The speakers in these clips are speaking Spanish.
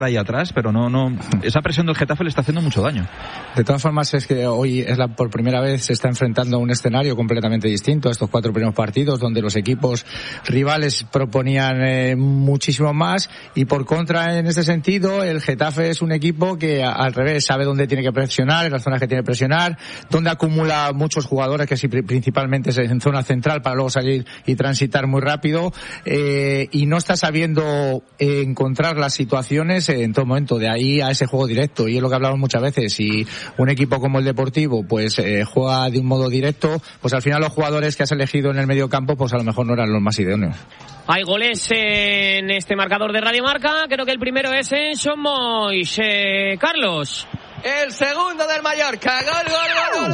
ahí atrás, pero no esa presión del Getafe le está haciendo mucho daño. De todas formas, es que hoy por primera vez se está enfrentando a un escenario completamente distinto a estos 4 primeros partidos, donde los equipos rivales proponían muchísimo más, y por contra, en este sentido, el Getafe es un equipo que al revés sabe dónde tiene que presionar, en las zonas que tiene que presionar, donde acumula muchos jugadores, que sí, principalmente es en zona central, para luego salir y transitar muy rápido, y no está sabiendo encontrar las situaciones en todo momento, de ahí a ese juego directo. Y es lo que hablamos muchas veces: si un equipo como el Deportivo pues juega de un modo directo, pues al final los jugadores que has elegido en el medio campo pues a lo mejor no eran los más idóneos. Hay goles en este marcador de Radio Marca. Creo que el primero es en Son Moix. Carlos. El segundo del Mallorca. Gol.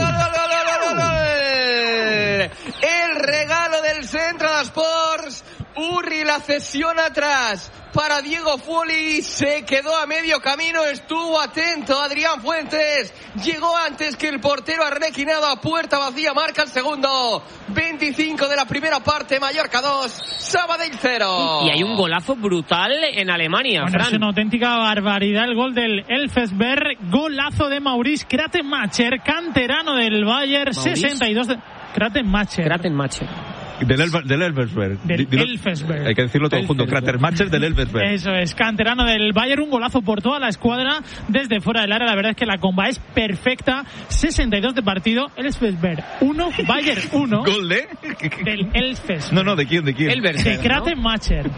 El regalo del Central Sports. Urri, la cesión atrás para Diego Foley, se quedó a medio camino, estuvo atento Adrián Fuentes, llegó antes que el portero arrequinado, a puerta vacía, marca el segundo. 25 de la primera parte, Mallorca 2, Sabadell 0. Y hay un golazo brutal en Alemania, bueno, Fran. Es una auténtica barbaridad el gol del Elfsberg, golazo de Maurice Kratenmacher, canterano del Bayern, ¿Maurice? 62 de... Kratenmacher. Del Elversberg. Elfsberg. Hay que decirlo todo junto. Kratermacher del Elversberg. Eso es, canterano del Bayern, un golazo por toda la escuadra desde fuera del área. La verdad es que la comba es perfecta. 62 de partido. Elfsberg 1, Bayern 1. ¿Gol de? Del Elfsberg. No, ¿de quién? De Kratenmacher.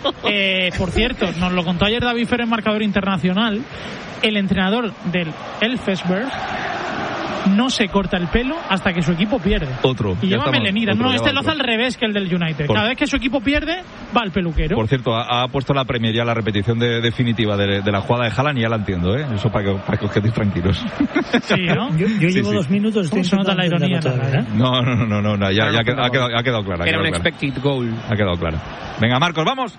Por cierto, nos lo contó ayer David Fer en Marcador Internacional. El entrenador del Elfsberg no se corta el pelo hasta que su equipo pierde. Otro. Y lleva melenira. No, este lo hace otro. al revés que el del United. Cada vez que su equipo pierde, va al peluquero. Por cierto, ha puesto la Premier ya la repetición definitiva de la jugada de Haaland, y ya la entiendo, ¿eh? Eso para que os quedéis tranquilos. Sí, ¿no? Yo llevo 2 minutos. ¿Cómo se nota la ironía? No, ya ha quedado clara. Era un expected goal. Ha quedado clara. Venga, Marcos, vamos.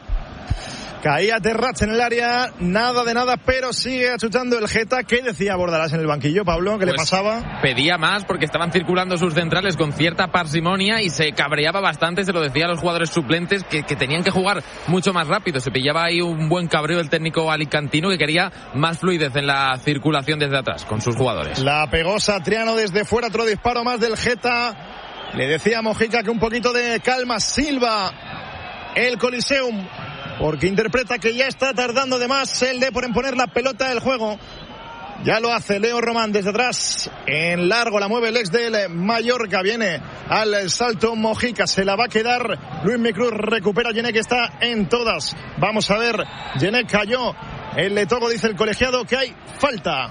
Caía Terrats en el área, nada de nada, pero sigue achuchando el Geta. ¿Qué decía Bordalás en el banquillo, Pablo? ¿Qué le pasaba? Pedía más porque estaban circulando sus centrales con cierta parsimonia y se cabreaba bastante, se lo decía a los jugadores suplentes que tenían que jugar mucho más rápido. Se pillaba ahí un buen cabreo el técnico alicantino, que quería más fluidez en la circulación desde atrás con sus jugadores. La pegó Satriano desde fuera, otro disparo más del Geta. Le decía a Mojica que un poquito de calma. Silva, el Coliseum, porque interpreta que ya está tardando de más el Depor en poner la pelota del juego. Ya lo hace Leo Román desde atrás, en largo la mueve el ex del Mallorca, viene al salto Mojica, se la va a quedar Luis Micruz, recupera Yené, que está en todas. Vamos a ver, Yené cayó, el Letogo, dice el colegiado que hay falta.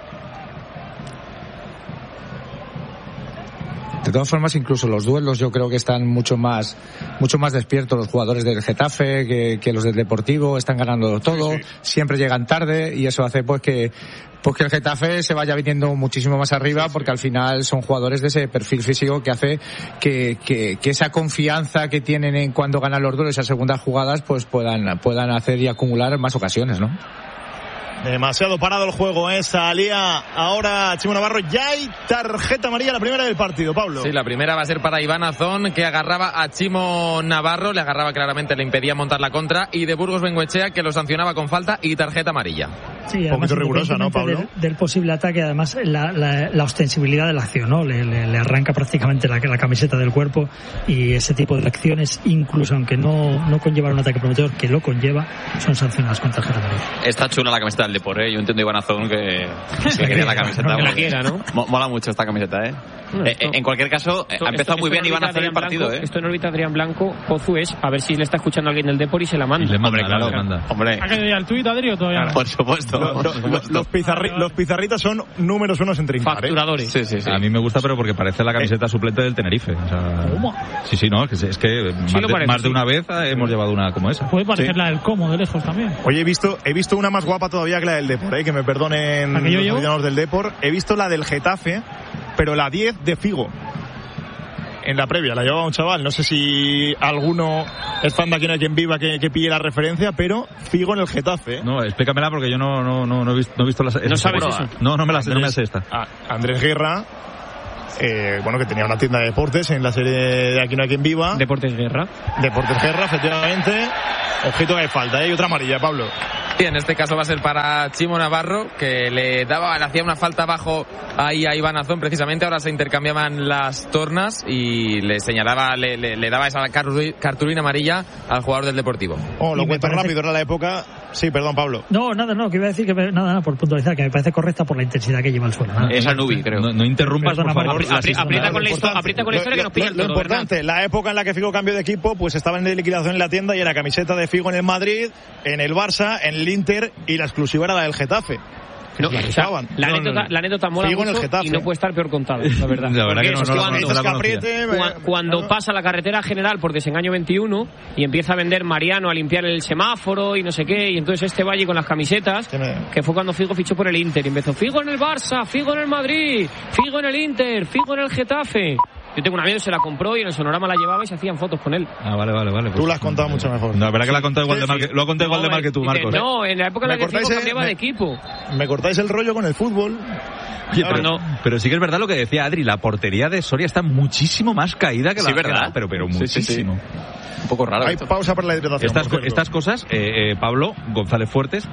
De todas formas, incluso los duelos yo creo que están mucho más despiertos los jugadores del Getafe que los del Deportivo. Están ganando todo, siempre llegan tarde, y eso hace pues que el Getafe se vaya viniendo muchísimo más arriba, porque al final son jugadores de ese perfil físico que hace que esa confianza que tienen en cuando ganan los duelos, esas segundas jugadas, pues puedan hacer y acumular más ocasiones, ¿no? Demasiado parado el juego, salía ahora Chimo Navarro. Ya hay tarjeta amarilla, la primera del partido, Pablo. Sí, la primera va a ser para Iván Azón, que agarraba a Chimo Navarro, le agarraba claramente, le impedía montar la contra, y de Burgos Bengoechea, que lo sancionaba con falta y tarjeta amarilla. Sí, un poquito rigurosa, ¿no, Pablo? Del posible ataque, además la ostensibilidad de la acción, ¿no? Le arranca prácticamente la camiseta del cuerpo, y ese tipo de acciones, incluso aunque no conllevan un ataque prometedor, que lo conlleva, son sancionadas con tarjeta amarilla. Está chula la camiseta del Depor, ¿eh? Yo entiendo a Iván Azón que quería la camiseta. Que la quiera, ¿no? Mola mucho esta camiseta, ¿eh? En cualquier caso, ha empezado muy bien Iván Azón el partido, ¿eh? Esto en órbita Adrián Blanco, Pozu es, a ver si le está escuchando a alguien del Depor y se la manda. Hombre, claro. Hombre. ¿Ha quedado ya el tuit, Adri, o todavía no? Por supuesto. Los pizarritas son números unos en trincar, facturadores. Sí. A mí me gusta, pero porque parece la camiseta suplente del Tenerife. O sea, ¿Cómo? Sí, no, es que más de una vez hemos llevado una como esa. Puede parecer la del Como de lejos también. Oye, he visto una más guapa todavía que la del Depor, que me perdonen los aficionados del Depor. He visto la del Getafe, pero la 10 de Figo. En la previa la llevaba un chaval, no sé si alguno es fan de Aquí no hay quien viva que pille la referencia, pero Figo en el Getafe. No, explícamela, porque yo no he visto la. ¿No sabes eso? No me la sé esta. Andrés Guerra, que tenía una tienda de deportes en la serie de Aquí no hay quien viva. Deportes Guerra, efectivamente. Ojito que hay falta, y otra amarilla, Pablo. Y en este caso va a ser para Chimo Navarro, que le hacía una falta abajo ahí a Iván Azón precisamente. Ahora se intercambiaban las tornas y le señalaba, le daba esa cartulina amarilla al jugador del Deportivo. Lo cuento rápido, era la época. Sí, perdón, Pablo. No, que iba a decir que nada, por puntualizar, que me parece correcta por la intensidad que lleva el suelo. Es a Nubi, creo. No interrumpas, por favor. Aprieta con la historia que nos pilla el todo, lo importante, ¿verdad? la época en la que Figo cambió de equipo, pues estaban en liquidación en la tienda y era camiseta de Figo en el Madrid, en el Barça, en el Inter, y la exclusiva era la del Getafe. No, la anécdota mola mucho y no puede estar peor contada, la verdad. La verdad que cuando pasa la carretera general por Desengaño 21 y empieza a vender Mariano a limpiar el semáforo y no sé qué, y entonces este va allí con las camisetas, que fue cuando Figo fichó por el Inter y empezó: Figo en el Barça, Figo en el Madrid, Figo en el Inter, Figo en el Getafe. Yo tengo un amigo que se la compró y en el sonorama la llevaba y se hacían fotos con él. Vale. Pues tú la has contado mucho mejor. La verdad que la ha contado igual de mal que, lo ha contado igual de mal que tú, Marcos. No, en la época en la que Figo cambiaba de equipo. Me cortáis el rollo con el fútbol. Pero sí que es verdad lo que decía Adri, la portería de Soria está muchísimo más caída que la verdad, pero muchísimo. Un poco raro. Hay pausa para la hidratación. Estas cosas, Pablo González Fuertes,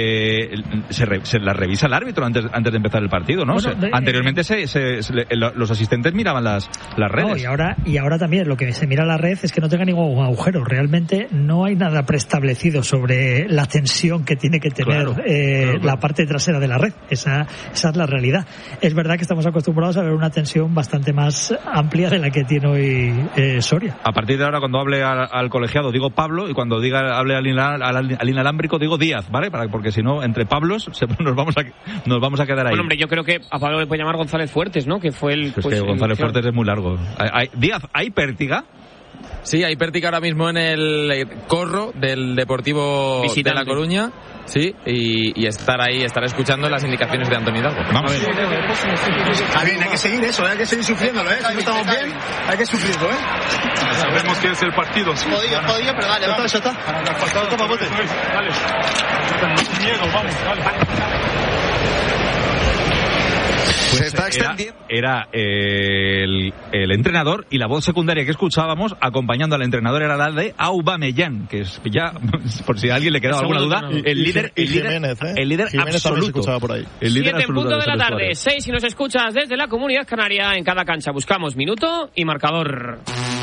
se las revisa el árbitro antes de empezar el partido, ¿no? Bueno, anteriormente los asistentes miraban las redes. No, y ahora también lo que se mira la red es que no tenga ningún agujero. Realmente no hay nada preestablecido sobre la tensión que tiene que tener la parte trasera de la red. Esa es la realidad. Es verdad que estamos acostumbrados a ver una tensión bastante más amplia de la que tiene hoy Soria. A partir de ahora, cuando hable al colegiado digo Pablo, y cuando hable al inalámbrico digo Díaz, ¿vale? Porque si no, entre Pablos nos vamos a quedar ahí. Bueno, hombre, yo creo que a Pablo le puede llamar González Fuertes, ¿no? Que fue el... Pues que González Fuertes es muy largo. Díaz, ¿hay pértiga? Sí, hay pértiga ahora mismo en el corro del Deportivo de La Coruña. Sí, y estar escuchando las indicaciones de Antonio Hidalgo. Vamos a ver. Está bien, hay que seguir eso, hay que seguir sufriéndolo, Si no estamos bien, hay que sufrirlo, Sabemos que es el partido. Sí. Podía, pero dale, ya está. Dale. Sin miedo, vamos, dale. Pues se está extendiendo. Era el entrenador, y la voz secundaria que escuchábamos acompañando al entrenador era la de Aubameyang, que es ya, por si a alguien le quedaba alguna duda, el líder absoluto. Por ahí. El líder 7 en punto de la tarde, vestuario. 6 si nos escuchas desde la Comunidad Canaria. En cada cancha buscamos minuto y marcador.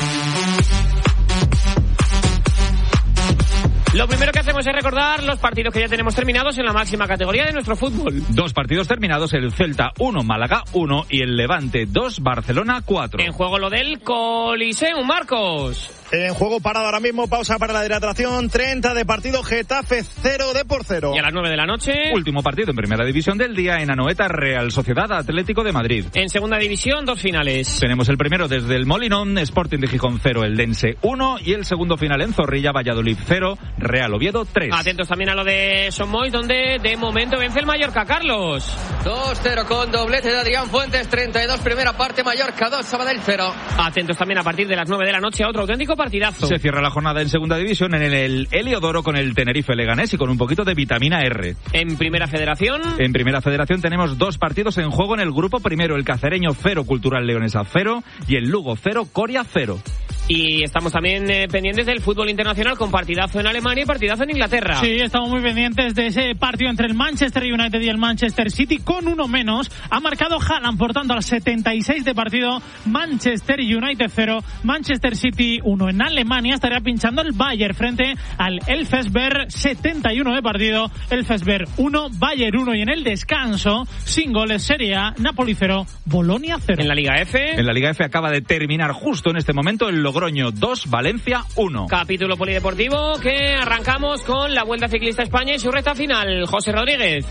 Lo primero que hacemos es recordar los partidos que ya tenemos terminados en la máxima categoría de nuestro fútbol. 2 partidos terminados, el Celta 1, Málaga 1 y el Levante 2, Barcelona 4. En juego lo del Coliseum, Marcos. En juego parado ahora mismo, pausa para la hidratación, 30 de partido, Getafe 0-0. Y a las 9 de la noche... Último partido en primera división del día en Anoeta, Real Sociedad Atlético de Madrid. En segunda división, 2 finales. Tenemos el primero desde el Molinón, Sporting de Gijón 0, Eldense 1 y el segundo final en Zorrilla, Valladolid 0, Real Oviedo 3. Atentos también a lo de Son Moix, donde de momento vence el Mallorca, Carlos. 2-0 con doblete de Adrián Fuentes, 32 primera parte, Mallorca 2, Sabadell 0. Atentos también a partir de las 9 de la noche a otro auténtico partidazo. Se cierra la jornada en segunda división en el Heliodoro con el Tenerife Leganés y con un poquito de vitamina R. En primera federación tenemos 2 partidos en juego en el grupo primero, el Cacereño 0, Cultural Leonesa 0 y el Lugo 0, Coria 0. Y estamos también pendientes del fútbol internacional con partidazo en Alemania y partidazo en Inglaterra. Sí, estamos muy pendientes de ese partido entre el Manchester United y el Manchester City con uno menos. Ha marcado Haaland, por tanto, al 76 de partido. Manchester United 0, Manchester City 1. En Alemania estaría pinchando el Bayern frente al Elfsberg, 71 de partido. Elfsberg 1, Bayern 1. Y en el descanso, sin goles, Serie A, Napoli 0, Bolonia 0. En la Liga F acaba de terminar justo en este momento el Logroño 2, Valencia 1. Capítulo polideportivo que arrancamos con la Vuelta Ciclista España y su recta final. José Rodríguez.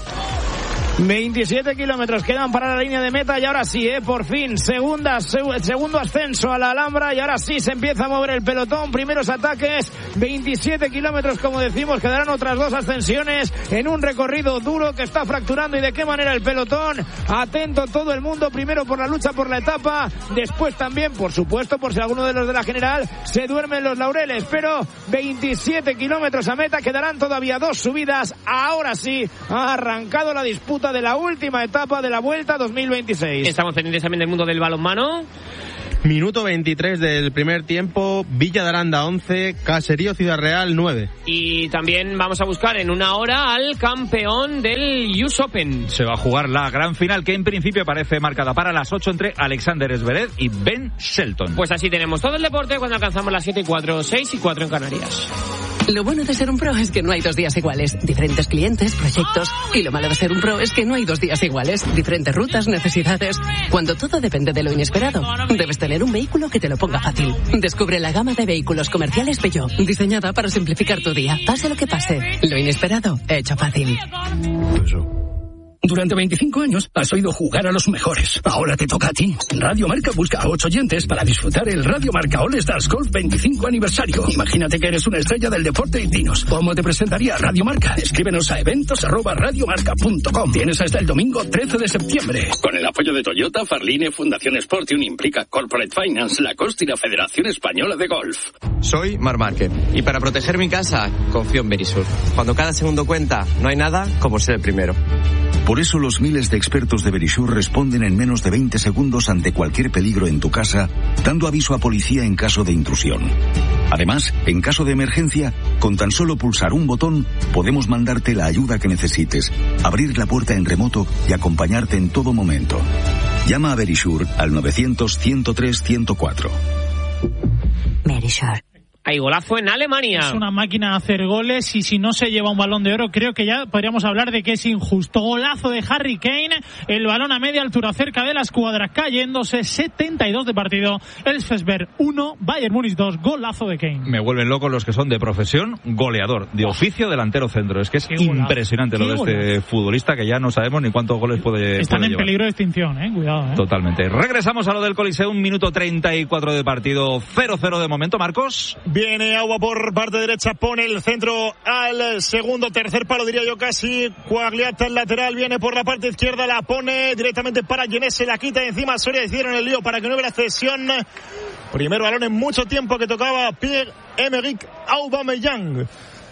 27 kilómetros quedan para la línea de meta y ahora sí, por fin, segundo ascenso a la Alhambra y ahora sí se empieza a mover el pelotón, primeros ataques, 27 kilómetros como decimos, quedarán otras 2 ascensiones en un recorrido duro que está fracturando y de qué manera el pelotón, atento todo el mundo, primero por la lucha por la etapa, después también, por supuesto, por si alguno de los de la general se duerme en los laureles, pero 27 kilómetros a meta, quedarán todavía 2 subidas, ahora sí ha arrancado la disputa de la última etapa de la Vuelta 2026. Estamos pendientes también del mundo del balonmano. Minuto 23 del primer tiempo, Villa de Aranda 11, Caserío Ciudad Real 9. Y también vamos a buscar en una hora al campeón del US Open. Se va a jugar la gran final que en principio parece marcada para las 8 entre Alexander Zverev y Ben Shelton. Pues así tenemos todo el deporte cuando alcanzamos las 7:04, 6:04 en Canarias. Lo bueno de ser un pro es que no hay 2 días iguales. Diferentes clientes, proyectos. Y lo malo de ser un pro es que no hay 2 días iguales. Diferentes rutas, necesidades. Cuando todo depende de lo inesperado, debes tener un vehículo que te lo ponga fácil. Descubre la gama de vehículos comerciales Peugeot, diseñada para simplificar tu día. Pase lo que pase, lo inesperado, hecho fácil. Durante 25 años has oído jugar a los mejores. Ahora te toca a ti. Radio Marca busca a 8 oyentes para disfrutar el Radio Marca All Stars Golf 25 aniversario. Imagínate que eres una estrella del deporte y dinos, ¿cómo te presentaría Radio Marca? Escríbenos a eventos@radiomarca.com. Tienes hasta el domingo 13 de septiembre. Con el apoyo de Toyota, Farline, Fundación Sportium, Implica, Corporate Finance, Lacoste y la Federación Española de Golf. Soy Marc Márquez y para proteger mi casa confío en Verisur. Cuando cada segundo cuenta, no hay nada como ser el primero. Por eso los miles de expertos de Verisur responden en menos de 20 segundos ante cualquier peligro en tu casa, dando aviso a policía en caso de intrusión. Además, en caso de emergencia, con tan solo pulsar un botón, podemos mandarte la ayuda que necesites, abrir la puerta en remoto y acompañarte en todo momento. Llama a Verisur al 900-103-104. Verisur. Hay golazo en Alemania. Es una máquina de hacer goles y si no se lleva un Balón de Oro, creo que ya podríamos hablar de que es injusto. Golazo de Harry Kane, el balón a media altura cerca de la escuadra, cayéndose. 72 de partido. Elfsberg 1, Bayern Múnich 2. Golazo de Kane. Me vuelven locos los que son de profesión goleador, de oficio delantero centro. Es que es impresionante lo de este futbolista que ya no sabemos ni cuántos goles puede Están en llevar. peligro de extinción, cuidado. Totalmente. Regresamos a lo del Coliseum, minuto 34 de partido, 0-0 de momento, Marcos. Viene Agua por parte derecha, pone el centro al segundo, tercer palo, diría yo casi. Quagliata, el lateral, viene por la parte izquierda, la pone directamente para Gené, se la quita de encima. Soria hicieron el lío para que no hubiera cesión. Primer balón en mucho tiempo que tocaba Pierre-Emerick Aubameyang.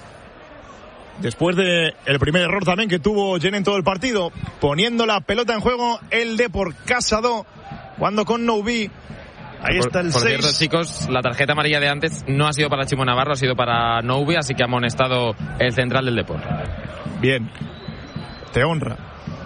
Después de el primer error también que tuvo Gené en todo el partido, poniendo la pelota en juego el Depor Casado, cuando con Noubi. Ahí está el 6. Por cierto, chicos, la tarjeta amarilla de antes no ha sido para Chimo Navarro, ha sido para Noubi, así que ha amonestado el central del Depor. Bien, te honra.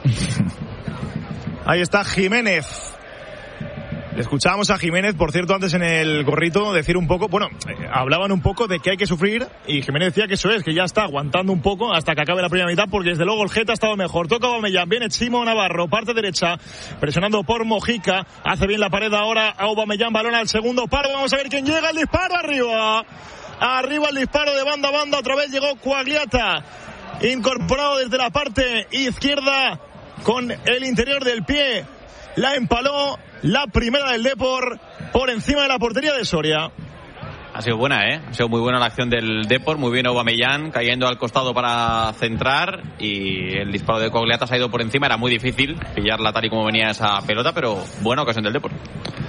Ahí está Jiménez. Escuchábamos a Jiménez, por cierto, antes en el gorrito decir un poco, hablaban un poco de que hay que sufrir y Jiménez decía que eso es, que ya está aguantando un poco hasta que acabe la primera mitad porque desde luego el Geta ha estado mejor. Toca Aubameyang, viene Chimo Navarro, parte derecha, presionando por Mojica, hace bien la pared ahora Aubameyang, balón al segundo palo, vamos a ver quién llega, el disparo arriba el disparo de banda a banda, otra vez llegó Quagliata, incorporado desde la parte izquierda con el interior del pie, la empaló. La primera del Depor por encima de la portería de Soria. Ha sido buena, Ha sido muy buena la acción del Depor, muy bien Aubameyang cayendo al costado para centrar y el disparo de Quagliata se ha ido por encima. Era muy difícil pillarla tal y como venía esa pelota, pero buena ocasión del Depor.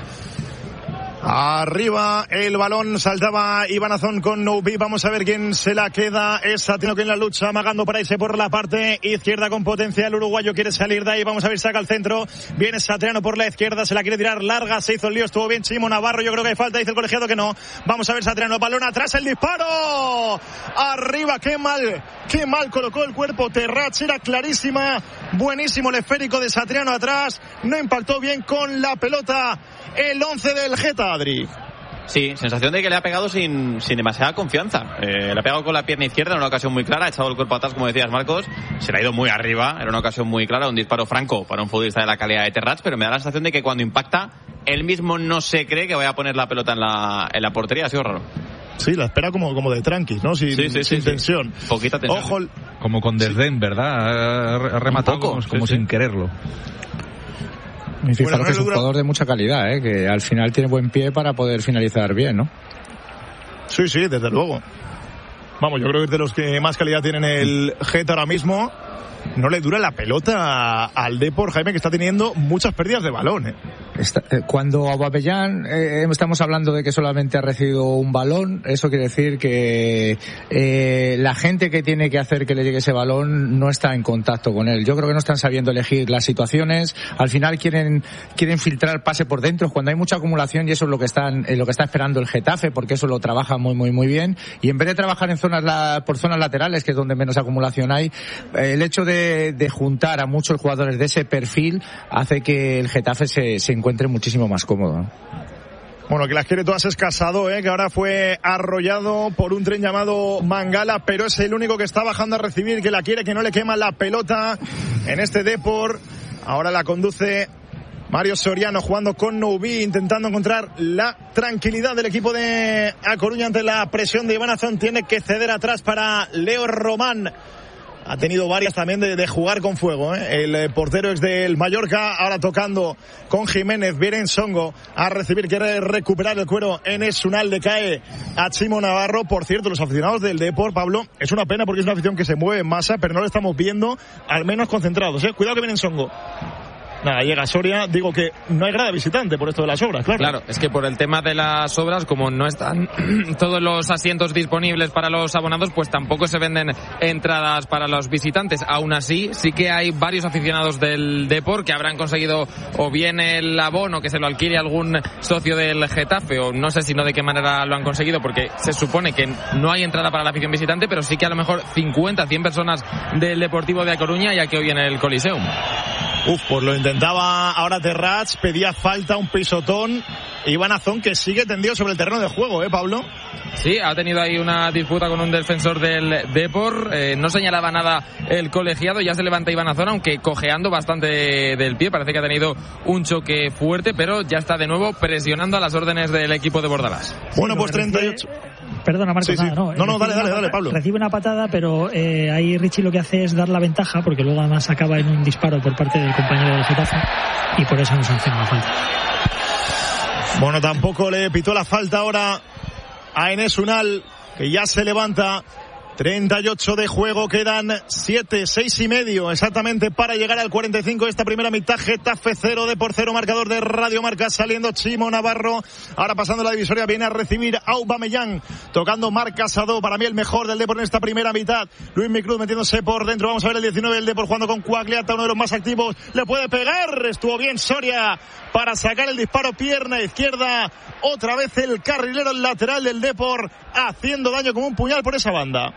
Arriba el balón, saltaba Iván Azón con Noubi, vamos a ver quién se la queda. Es Satriano que en la lucha, amagando para irse por la parte izquierda con potencia. El uruguayo quiere salir de ahí, vamos a ver, saca el centro. Viene Satriano por la izquierda, se la quiere tirar larga, se hizo el lío, estuvo bien Chimo Navarro, yo creo que hay falta, dice el colegiado que no. Vamos a ver Satriano, balón atrás, el disparo. Arriba, qué mal colocó el cuerpo Terrach, era clarísima. Buenísimo el esférico de Satriano atrás, no impactó bien con la pelota el 11 del Geta, Adri. Sí, sensación de que le ha pegado sin demasiada confianza. Le ha pegado con la pierna izquierda en una ocasión muy clara, ha echado el cuerpo atrás, como decías, Marcos. Se le ha ido muy arriba, era una ocasión muy clara, un disparo franco para un futbolista de la calidad de Terrach, pero me da la sensación de que cuando impacta, él mismo no se cree que vaya a poner la pelota en la portería, ha sido raro. Sí, la espera como de tranqui, ¿no? Sin tensión. Poquita tensión. Ojo. Como con desdén, ¿verdad? Ha rematado como sin quererlo. Y fijaros que es un jugador de mucha calidad, que al final tiene buen pie para poder finalizar bien, ¿no? Sí, desde luego. Vamos, yo creo que es de los que más calidad tienen el Geta ahora mismo. No le dura la pelota al Depor, Jaime, que está teniendo muchas pérdidas de balón, Cuando Aubameyang estamos hablando de que solamente ha recibido un balón, eso quiere decir que la gente que tiene que hacer que le llegue ese balón no está en contacto con él. Yo creo que no están sabiendo elegir las situaciones. Al final quieren filtrar pase por dentro cuando hay mucha acumulación, y eso es lo que está esperando el Getafe, porque eso lo trabaja muy bien. Y en vez de trabajar en por zonas laterales, que es donde menos acumulación hay, el hecho de juntar a muchos jugadores de ese perfil hace que el Getafe se encuentre muchísimo más cómodo. Bueno, que las quiere todas es Casado, que ahora fue arrollado por un tren llamado Mangala, pero es el único que está bajando a recibir, que la quiere, que no le quema la pelota en este Depor. Ahora la conduce Mario Soriano jugando con Noubi, intentando encontrar la tranquilidad del equipo de A Coruña ante la presión de Iván Azón. Tiene que ceder atrás para Leo Román. Ha tenido varias también de jugar con fuego, El portero es del Mallorca, ahora tocando con Jiménez. Viene Songo a recibir, quiere recuperar el cuero en Esunal, le cae a Chimo Navarro. Por cierto, los aficionados del Depor, Pablo, es una pena porque es una afición que se mueve en masa, pero no lo estamos viendo al menos concentrados, Cuidado que viene Songo. Nada, llega Soria, digo que no hay grada visitante por esto de las obras, claro. Claro, es que por el tema de las obras, como no están todos los asientos disponibles para los abonados, pues tampoco se venden entradas para los visitantes. Aún así, sí que hay varios aficionados del Depor que habrán conseguido o bien el abono que se lo alquile algún socio del Getafe, o no sé si no de qué manera lo han conseguido, porque se supone que no hay entrada para la afición visitante, pero sí que a lo mejor 50, 100 personas del Deportivo de A Coruña, ya que hoy en el Coliseum. Pues lo intentaba ahora Terrats, pedía falta, un pisotón. Iván Azón, que sigue tendido sobre el terreno de juego, Pablo. Sí, ha tenido ahí una disputa con un defensor del Depor. No señalaba nada el colegiado, ya se levanta Iván Azón, aunque cojeando bastante del pie. Parece que ha tenido un choque fuerte, pero ya está de nuevo presionando a las órdenes del equipo de Bordalás. Bueno, pues 38. Perdona, Marcos, sí. No, dale, Pablo. Recibe una patada, pero ahí Richie lo que hace es dar la ventaja, porque luego además acaba en un disparo por parte del compañero del Getafe, y por eso no sanciona la falta. Bueno, tampoco le pitó la falta ahora a Enes Unal, que ya se levanta. 38 de juego, quedan 6 y medio exactamente para llegar al 45 de esta primera mitad. Getafe 0, Depor 0, marcador de Radio Marca, saliendo Chimo Navarro, ahora pasando la divisoria, viene a recibir a Aubameyang, tocando Marc Casado, para mí el mejor del Depor en esta primera mitad. Luis Micruz metiéndose por dentro, vamos a ver el 19 del Depor jugando con Quagliata, uno de los más activos, le puede pegar, estuvo bien Soria para sacar el disparo, pierna izquierda, otra vez el carrilero lateral del Depor haciendo daño como un puñal por esa banda.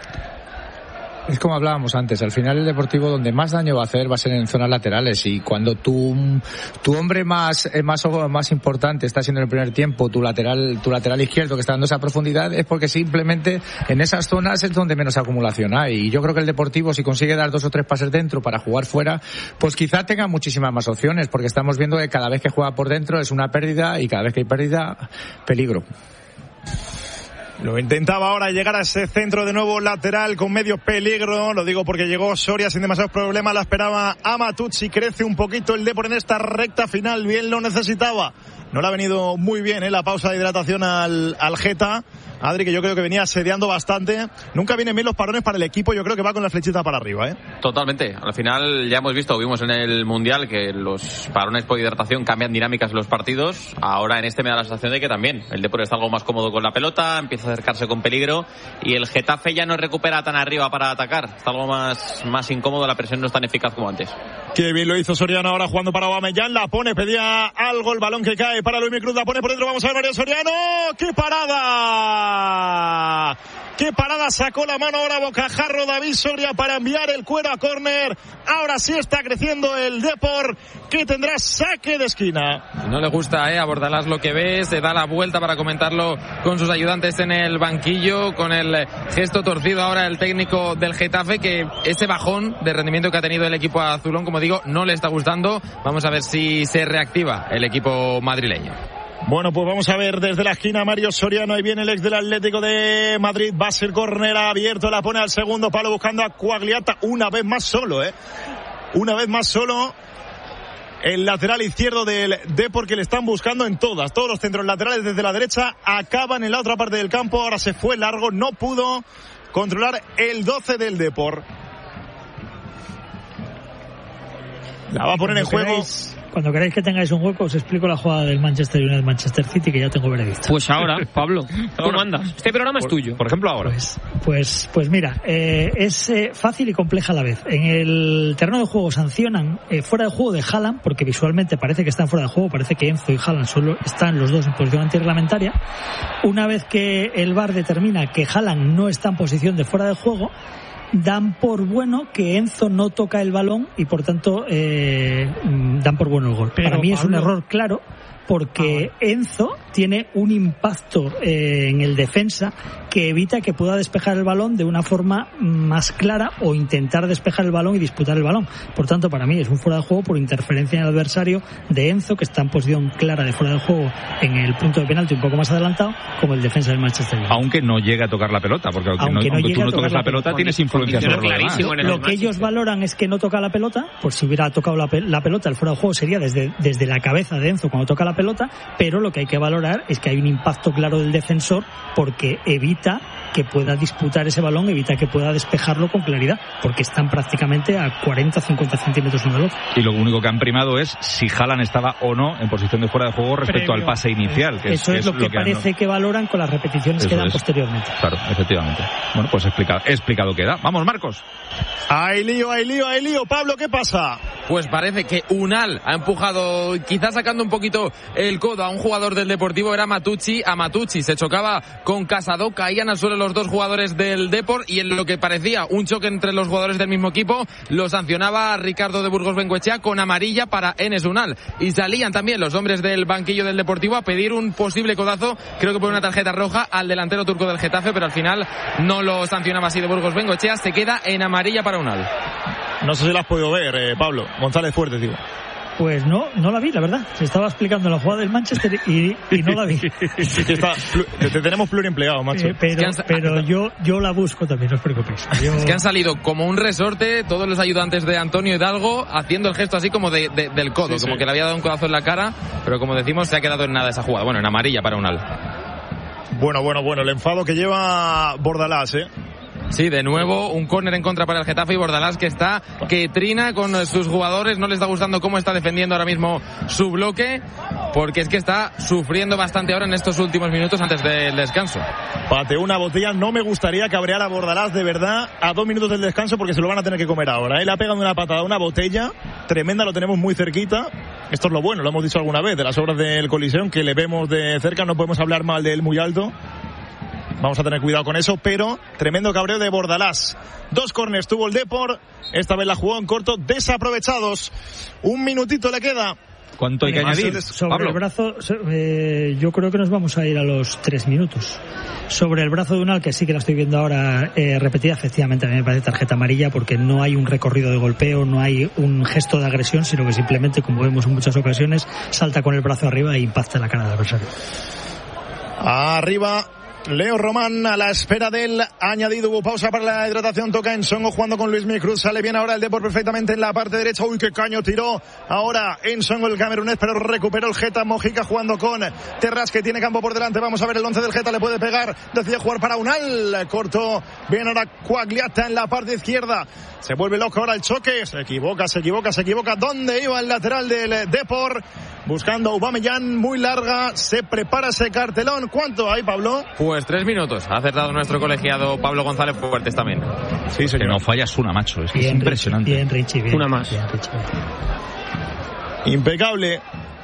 Es como hablábamos antes, al final el Deportivo donde más daño va a hacer va a ser en zonas laterales, y cuando tu hombre más importante está siendo en el primer tiempo tu lateral izquierdo, que está dando esa profundidad, es porque simplemente en esas zonas es donde menos acumulación hay. Y yo creo que el Deportivo, si consigue dar 2 o 3 pases dentro para jugar fuera, pues quizá tenga muchísimas más opciones, porque estamos viendo que cada vez que juega por dentro es una pérdida, y cada vez que hay pérdida, peligro. Lo intentaba ahora llegar a ese centro de nuevo lateral con medio peligro. Lo digo porque llegó Soria sin demasiados problemas. La esperaba Amatucci. Crece un poquito el Depor en esta recta final. Bien lo necesitaba. No le ha venido muy bien la pausa de hidratación al Geta. Adri, que yo creo que venía asediando bastante. Nunca vienen bien los parones para el equipo. Yo creo que va con la flechita para arriba, Totalmente. Al final ya vimos en el Mundial que los parones por hidratación cambian dinámicas en los partidos. Ahora en este me da la sensación de que también el Depor está algo más cómodo con la pelota, empieza a acercarse con peligro, y el Getafe ya no recupera tan arriba para atacar. Está algo más incómodo, la presión no es tan eficaz como antes. Qué bien lo hizo Soriano ahora jugando para Aubameyang. La pone, pedía algo, el balón que cae para Luis Micruz, la pone por dentro. Vamos a ver Mario Soriano. ¡Qué parada! ¡Qué parada! Sacó la mano ahora bocajarro David Soria para enviar el cuero a córner. Ahora sí está creciendo el Depor, que tendrá saque de esquina. No le gusta a Bordalás lo que ve, se da la vuelta para comentarlo con sus ayudantes en el banquillo, con el gesto torcido ahora el técnico del Getafe, que ese bajón de rendimiento que ha tenido el equipo azulón, como digo, no le está gustando. Vamos a ver si se reactiva el equipo madrileño. Bueno, pues vamos a ver desde la esquina Mario Soriano. Ahí viene el ex del Atlético de Madrid. Va a ser córner abierto. La pone al segundo palo buscando a Quagliata. Una vez más solo, Una vez más solo. El lateral izquierdo del Depor, que le están buscando en todos los centros laterales desde la derecha. Acaban en la otra parte del campo. Ahora se fue largo. No pudo controlar el 12 del Depor. La va a poner en juego Cuando queráis que tengáis un hueco, os explico la jugada del Manchester United-Manchester City, que ya tengo veredicto. Pues ahora, Pablo, ¿cómo andas? Este programa es tuyo. Por ejemplo, ahora. Pues mira, es fácil y compleja a la vez. En el terreno de juego sancionan fuera de juego de Haaland, porque visualmente parece que están fuera de juego, parece que Enzo y Haaland solo están los dos en posición antirreglamentaria. Una vez que el VAR determina que Haaland no está en posición de fuera de juego, dan por bueno que Enzo no toca el balón y por tanto dan por bueno el gol. Para mí es un error claro, porque Enzo tiene un impacto en el defensa que evita que pueda despejar el balón de una forma más clara o intentar despejar el balón y disputar el balón. Por tanto, para mí es un fuera de juego por interferencia en el adversario de Enzo, que está en posición clara de fuera de juego en el punto de penalti un poco más adelantado, como el defensa del Manchester United. Aunque no llega a tocar la pelota, porque aunque tú no toques la pelota, tienes influencia sobre lo demás. Lo que ellos valoran es que no toca la pelota, pues si hubiera tocado la pelota, el fuera de juego sería desde la cabeza de Enzo cuando toca la pelota, pero lo que hay que valorar es que hay un impacto claro del defensor, porque evita que pueda disputar ese balón, evita que pueda despejarlo con claridad, porque están prácticamente a 40-50 centímetros uno del otro. Y lo único que han primado es si Haaland estaba o no en posición de fuera de juego respecto al pase inicial. Que eso es lo que parece que valoran con las repeticiones que dan posteriormente. Claro, efectivamente. Bueno, pues explicado queda. Vamos, Marcos. Hay lío. Pablo, ¿qué pasa? Pues parece que Unal ha empujado, quizás sacando un poquito el codo a un jugador del Deportivo, era Matucci. A Matucci se chocaba con Casado, caían al suelo los dos jugadores del Depor, y en lo que parecía un choque entre los jugadores del mismo equipo, lo sancionaba Ricardo de Burgos Bengoechea con amarilla para Enes Unal. Y salían también los hombres del banquillo del Deportivo a pedir un posible codazo, creo que por una tarjeta roja, al delantero turco del Getafe, pero al final no lo sancionaba así de Burgos Bengoechea, se queda en amarilla para Unal. No sé si la has podido ver, Pablo. González Fuerte, tío. Pues no la vi, la verdad. Se estaba explicando la jugada del Manchester y no la vi. Te tenemos pluriempleado, macho. Pero yo la busco también, no os preocupéis. Es que han salido como un resorte todos los ayudantes de Antonio Hidalgo haciendo el gesto así como del codo, como que le había dado un codazo en la cara, pero como decimos, se ha quedado en nada esa jugada. Bueno, en amarilla para Unal. Bueno, el enfado que lleva Bordalás, Sí, de nuevo un córner en contra para el Getafe, y Bordalás que trina con sus jugadores, no le está gustando cómo está defendiendo ahora mismo su bloque, porque es que está sufriendo bastante ahora en estos últimos minutos antes del descanso. Pateó una botella, no me gustaría cabrear a Bordalás de verdad a 2 minutos del descanso, porque se lo van a tener que comer ahora. Él ha pegado una patada a una botella tremenda, lo tenemos muy cerquita. Esto es lo bueno, lo hemos dicho alguna vez, de las obras del Coliseum, que le vemos de cerca, no podemos hablar mal de él muy alto. Vamos a tener cuidado con eso, pero tremendo cabreo de Bordalás. 2 córners tuvo el Depor, esta vez la jugó en corto, desaprovechados. 1 minutito le queda. ¿Cuánto hay que añadir? Sobre Pablo. el brazo, yo creo que nos vamos a ir a los 3 minutos. Sobre el brazo de Unal, que sí que la estoy viendo ahora repetida, efectivamente a mí me parece tarjeta amarilla, porque no hay un recorrido de golpeo, no hay un gesto de agresión, sino que simplemente, como vemos en muchas ocasiones, salta con el brazo arriba e impacta en la cara del adversario. Arriba Leo Román a la espera del añadido. Hubo pausa para la hidratación. Toca Ensongo jugando con Luis Cruz. Sale bien ahora el Depor perfectamente en la parte derecha. Uy, qué caño tiró ahora Ensongo, el camerunés, pero recuperó el Geta. Mojica jugando con Terras, que tiene campo por delante. Vamos a ver el 11 del Geta. Le puede pegar. Decide jugar para Unal. Cortó bien ahora Quagliata en la parte izquierda. Se vuelve loco ahora el choque. Se equivoca. ¿Dónde iba el lateral del Depor? Buscando a Aubameyang, muy larga. Se prepara ese cartelón. ¿Cuánto hay, Pablo? Pues 3 minutos. Ha acertado nuestro colegiado Pablo González Fuertes también. Sí, señor. Que no fallas una, macho. Es impresionante. Bien, Richie, bien. Una más. Bien, Richie. Impecable.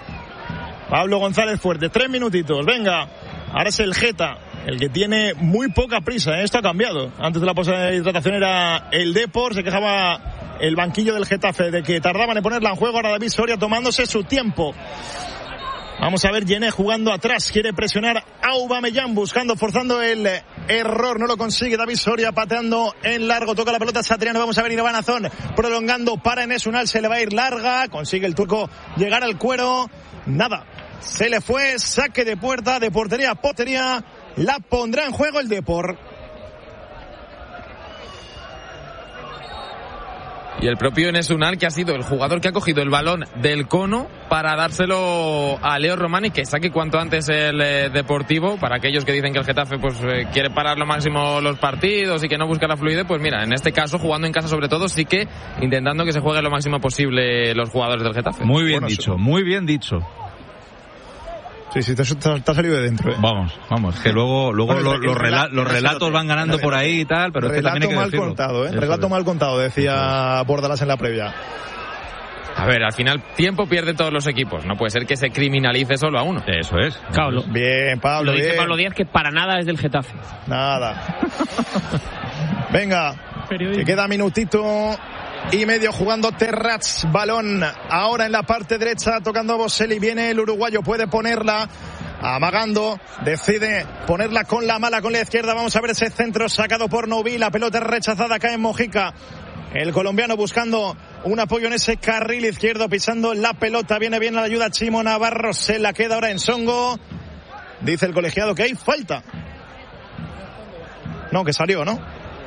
Pablo González Fuertes. 3 minutitos. Venga. Ahora es el Geta, el que tiene muy poca prisa. Esto ha cambiado. Antes de la pausa de hidratación era el Depor. Se quejaba el banquillo del Getafe de que tardaban en ponerla en juego. Ahora David Soria tomándose su tiempo. Vamos a ver, Yené jugando atrás, quiere presionar a Aubameyang, forzando el error, no lo consigue. David Soria pateando en largo, toca la pelota Satriano. Vamos a ver Iván Azón prolongando para Enes Unal, se le va a ir larga, consigue el turco llegar al cuero, nada, se le fue, saque de puerta, de portería a portería, la pondrá en juego el Depor. y el propio Enes Unal, que ha sido el jugador que ha cogido el balón del cono para dárselo a Leo Romani, que saque cuanto antes el Deportivo. Para aquellos que dicen que el Getafe pues quiere parar lo máximo los partidos y que no busca la fluidez, pues mira, en este caso, jugando en casa sobre todo, sí que intentando que se juegue lo máximo posible los jugadores del Getafe. Muy bien dicho, muy bien dicho. Sí, te ha salido de dentro. Vamos, que luego los relatos van ganando por ahí y tal, pero es que también hay que mal decirlo. Contado, Relato mal contado, decía Bordalás en la previa. A ver, al final tiempo pierden todos los equipos. No puede ser que se criminalice solo a uno. Eso es. Claro. Bien, Pablo. Lo dice bien. Pablo Díaz, que para nada es del Getafe. Nada. Venga, que queda minutito y medio jugando Terrats. Balón ahora en la parte derecha, tocando a Boselli. Viene el uruguayo, puede ponerla. Amagando, decide ponerla con la mala, con la izquierda. Vamos a ver ese centro sacado por Novi. La pelota es rechazada, cae en Mojica. El colombiano buscando un apoyo en ese carril izquierdo, pisando la pelota. Viene bien la ayuda Chimo Navarro. Se la queda ahora en Songo. Dice el colegiado que hay falta. No, que salió, ¿no?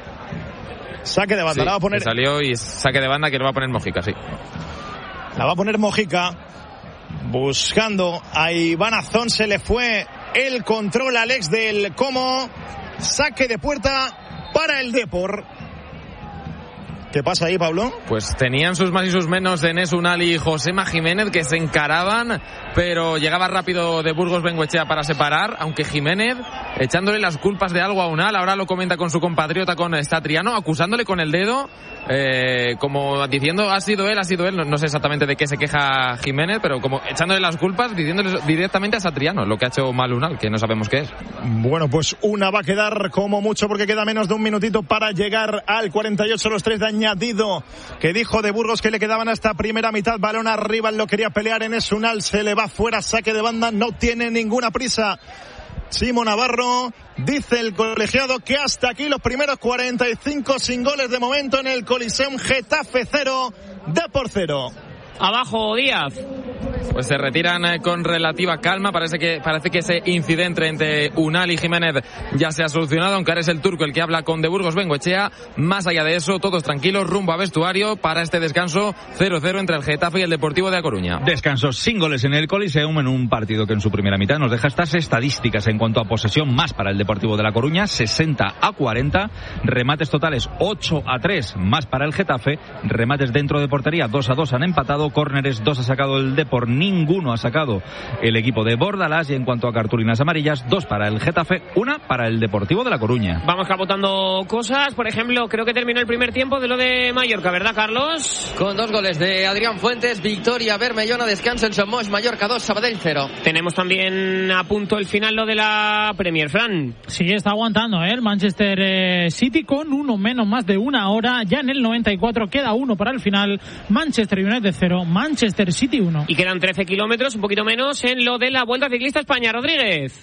Saque de banda, sí, la va a poner. Salió y saque de banda que lo va a poner Mojica, sí. La va a poner Mojica. Buscando a Iván Azón, se le fue el control a Alex del Como. Saque de puerta para el Depor. ¿Qué pasa ahí, Pablo? Pues tenían sus más y sus menos Enes Unal y Josema Jiménez, que se encaraban, pero llegaba rápido de Burgos Bengoechea para separar, aunque Jiménez, echándole las culpas de algo a Unal, ahora lo comenta con su compatriota, con Satriano, acusándole con el dedo, como diciendo ha sido él, no sé exactamente de qué se queja Jiménez, pero como echándole las culpas, diciéndole directamente a Satriano, lo que ha hecho mal Unal, que no sabemos qué es. Bueno, pues una va a quedar como mucho, porque queda menos de un minutito para llegar al 48, los 3 de añadido, que dijo de Burgos que le quedaban hasta primera mitad. Balón arriba, lo quería pelear en Esunal, se le va fuera, saque de banda, no tiene ninguna prisa Chimo Navarro. Dice el colegiado que hasta aquí los primeros 45 sin goles de momento en el Coliseum. Getafe 0, Depor 0. Abajo Díaz. Pues se retiran con relativa calma. Parece que ese incidente entre Unal y Jiménez ya se ha solucionado, aunque ahora es el turco el que habla con de Burgos Bengoechea. Más allá de eso, todos tranquilos, rumbo a vestuario para este descanso 0-0 entre el Getafe y el Deportivo de A Coruña. Descanso sin goles en el Coliseum, en un partido que en su primera mitad nos deja estas estadísticas en cuanto a posesión: más para el Deportivo de La Coruña, 60-40, remates totales 8-3, más para el Getafe, remates dentro de portería 2-2 han empatado, córneres 2 ha sacado el Depor, ninguno ha sacado el equipo de Bordalás, y en cuanto a cartulinas amarillas, 2 para el Getafe, 1 para el Deportivo de La Coruña. Vamos capotando cosas, por ejemplo, creo que terminó el primer tiempo de lo de Mallorca, ¿verdad, Carlos? Con 2 goles de Adrián Fuentes, victoria Bermellona, descanso en Somos, Mallorca 2, Sabadell 0. Tenemos también a punto el final lo de la Premier, Fran. Sí, está aguantando el Manchester City con uno menos más de una hora, ya en el 94 queda 1 para el final. Manchester United 0, Manchester City 1. Y quedan 13 kilómetros, un poquito menos, en lo de la Vuelta Ciclista España. Rodríguez.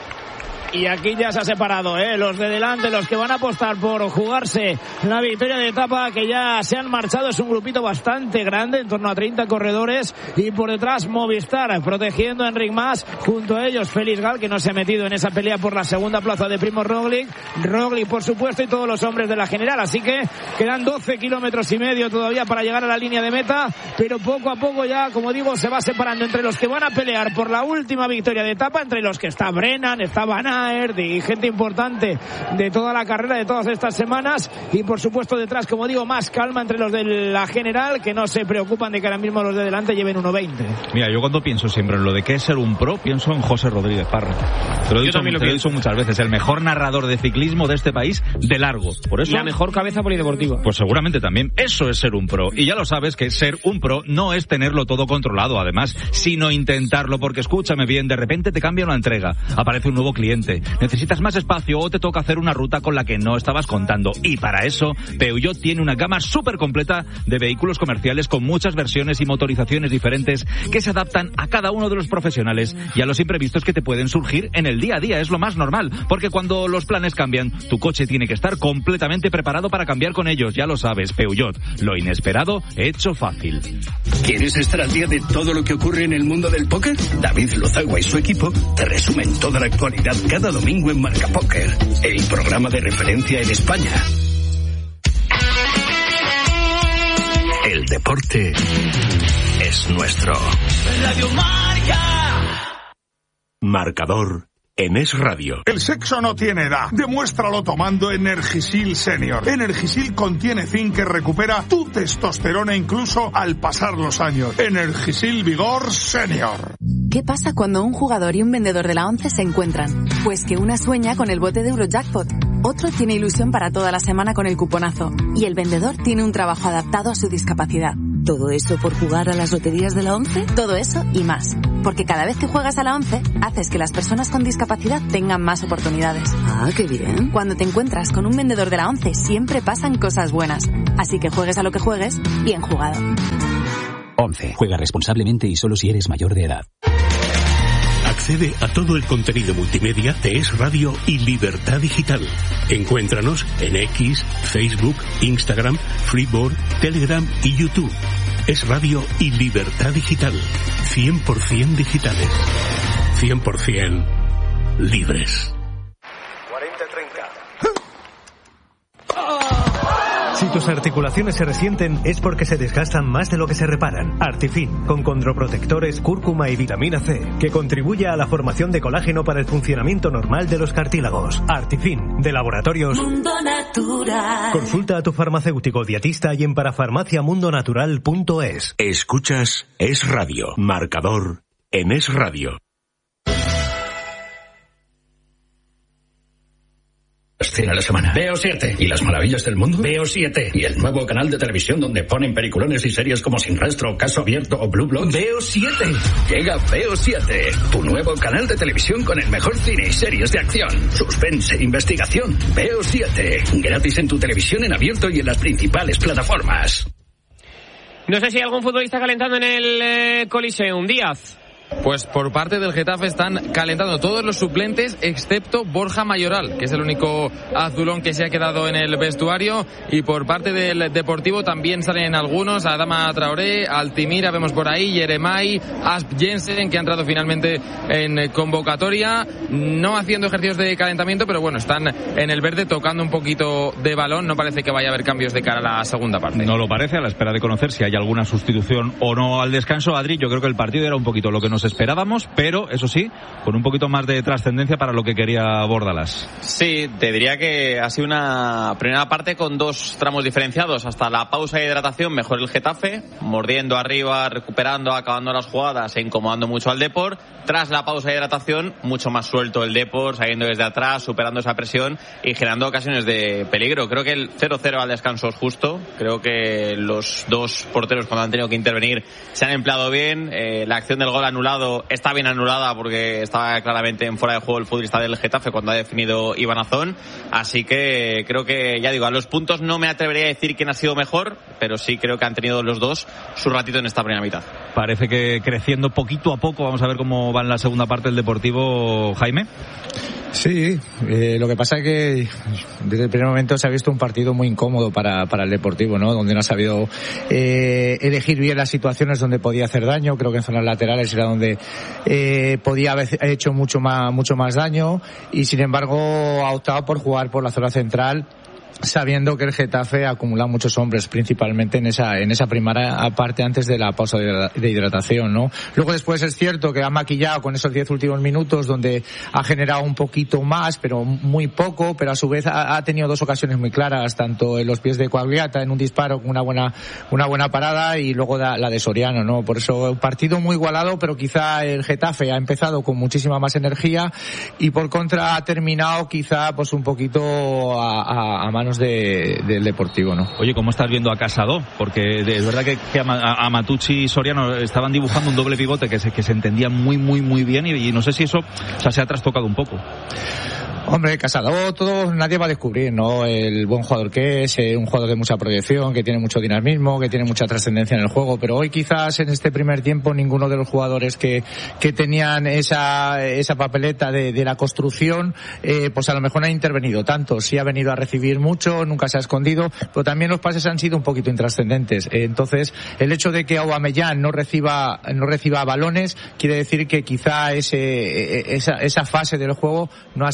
Y aquí ya se ha separado, los de delante, los que van a apostar por jugarse la victoria de etapa, que ya se han marchado. Es un grupito bastante grande, en torno a 30 corredores, y por detrás Movistar protegiendo a Enric Mas, junto a ellos Félix Gal, que no se ha metido en esa pelea por la segunda plaza de Primož Roglic por supuesto, y todos los hombres de la general. Así que quedan 12 kilómetros y medio todavía para llegar a la línea de meta, pero poco a poco ya, como digo, se va separando entre los que van a pelear por la última victoria de etapa, entre los que está Brennan, está Van Aert y gente importante de toda la carrera de todas estas semanas, y por supuesto detrás, como digo, más calma entre los de la general, que no se preocupan de que ahora mismo los de delante lleven 1.20. Mira, yo cuando pienso siempre en lo de qué es ser un pro, pienso en José Rodríguez Parra. Te lo he dicho muchas veces, el mejor narrador de ciclismo de este país de largo. Por eso, la mejor cabeza polideportiva. Pues seguramente también eso es ser un pro, y ya lo sabes que ser un pro no es tenerlo todo controlado, además, sino intentarlo, porque escúchame bien, de repente te cambia una entrega, aparece un nuevo cliente, necesitas más espacio o te toca hacer una ruta con la que no estabas contando, y para eso Peugeot tiene una gama súper completa de vehículos comerciales con muchas versiones y motorizaciones diferentes que se adaptan a cada uno de los profesionales y a los imprevistos que te pueden surgir en el día a día. Es lo más normal, porque cuando los planes cambian, tu coche tiene que estar completamente preparado para cambiar con ellos. Ya lo sabes, Peugeot, lo inesperado hecho fácil. ¿Quieres estar al día de todo lo que ocurre en el mundo del póker? David Lozagua y su equipo te resumen toda la actualidad cada domingo en Marca Póker, el programa de referencia en España. deporte es nuestro. Radio Marca. Marcador en Es Radio. El sexo no tiene edad. Demuéstralo tomando Energisil Senior. Energisil contiene zinc que recupera tu testosterona incluso al pasar los años. Energisil Vigor Senior. ¿Qué pasa cuando un jugador y un vendedor de la ONCE se encuentran? Pues que una sueña con el bote de Eurojackpot, otro tiene ilusión para toda la semana con el cuponazo y el vendedor tiene un trabajo adaptado a su discapacidad. ¿Todo eso por jugar a las loterías de la ONCE? Todo eso y más. Porque cada vez que juegas a la ONCE, haces que las personas con discapacidad tengan más oportunidades. Ah, qué bien. Cuando te encuentras con un vendedor de la ONCE, siempre pasan cosas buenas. Así que juegues a lo que juegues, bien jugado. ONCE. Juega responsablemente y solo si eres mayor de edad. Accede a todo el contenido multimedia de Es Radio y Libertad Digital. Encuéntranos en X, Facebook, Instagram, Freeboard, Telegram y YouTube. Es Radio y Libertad Digital. 100% digitales. 100% libres. 40-30. Si tus articulaciones se resienten es porque se desgastan más de lo que se reparan. Artifin, con condroprotectores, cúrcuma y vitamina C, que contribuye a la formación de colágeno para el funcionamiento normal de los cartílagos. Artifin, de Laboratorios Mundo Natural. Consulta a tu farmacéutico dietista y en parafarmaciamundonatural.es. Escuchas Es Radio. Marcador en Es Radio. Cine a la semana. Veo 7. ¿Y las maravillas del mundo? Veo 7. ¿Y el nuevo canal de televisión donde ponen peliculones y series como Sin Rastro, Caso Abierto o Blue Bloods? Veo 7. Llega Veo 7, tu nuevo canal de televisión con el mejor cine y series de acción, suspense, investigación. Veo 7. Gratis en tu televisión en abierto y en las principales plataformas. No sé si hay algún futbolista calentando en el Coliseum. Díaz. Pues por parte del Getafe están calentando todos los suplentes excepto Borja Mayoral, que es el único azulón que se ha quedado en el vestuario, y por parte del Deportivo también salen algunos, Adama Traoré, Altimira vemos por ahí, Yeremay, Asp Jensen, que ha entrado finalmente en convocatoria, no haciendo ejercicios de calentamiento, pero bueno, están en el verde tocando un poquito de balón, no parece que vaya a haber cambios de cara a la segunda parte. No lo parece, a la espera de conocer si hay alguna sustitución o no al descanso. Adri, yo creo que el partido era un poquito lo que nos esperábamos, pero eso sí, con un poquito más de trascendencia para lo que quería Bordalás. Sí, te diría que ha sido una primera parte con dos tramos diferenciados. Hasta la pausa de hidratación mejor el Getafe, mordiendo arriba, recuperando, acabando las jugadas e incomodando mucho al Depor. Tras la pausa de hidratación, mucho más suelto el Depor, saliendo desde atrás, superando esa presión y generando ocasiones de peligro. Creo que el 0-0 al descanso es justo. Creo que los dos porteros, cuando han tenido que intervenir, se han empleado bien. La acción del gol anulado está bien anulada porque estaba claramente en fuera de juego el futbolista del Getafe cuando ha definido Iván Azón. Así que creo que, ya digo, a los puntos no me atrevería a decir quién ha sido mejor, pero sí creo que han tenido los dos su ratito en esta primera mitad. Parece que creciendo poquito a poco. Vamos a ver cómo va en la segunda parte el Deportivo, Jaime. Sí, lo que pasa es que desde el primer momento se ha visto un partido muy incómodo para el Deportivo, ¿no? Donde no ha sabido elegir bien las situaciones donde podía hacer daño. Creo que en zonas laterales era donde podía haber hecho mucho más daño, y sin embargo ha optado por jugar por la zona central, sabiendo que el Getafe acumula muchos hombres, principalmente en esa primera parte antes de la pausa de hidratación, ¿no? Luego después es cierto que ha maquillado con esos 10 últimos minutos donde ha generado un poquito más, pero muy poco, pero a su vez ha tenido dos ocasiones muy claras, tanto en los pies de Coagliata en un disparo con una buena parada, y luego la de Soriano, ¿no? Por eso un partido muy igualado, pero quizá el Getafe ha empezado con muchísima más energía y por contra ha terminado quizá pues un poquito a manos del Deportivo, ¿no? Oye, ¿cómo estás viendo a Casado? Porque es verdad que a Matucci y Soriano estaban dibujando un doble pivote que se entendía muy bien, y no sé si eso, o sea, se ha trastocado un poco. Hombre, Casado, nadie va a descubrir, ¿no? El buen jugador que es, un jugador de mucha proyección, que tiene mucho dinamismo, que tiene mucha trascendencia en el juego, pero hoy quizás en este primer tiempo ninguno de los jugadores que tenían esa papeleta de la construcción, pues a lo mejor no ha intervenido tanto. Sí ha venido a recibir mucho, nunca se ha escondido, pero también los pases han sido un poquito intrascendentes. Entonces, el hecho de que Aubameyang no reciba balones quiere decir que quizá esa fase del juego no ha sido la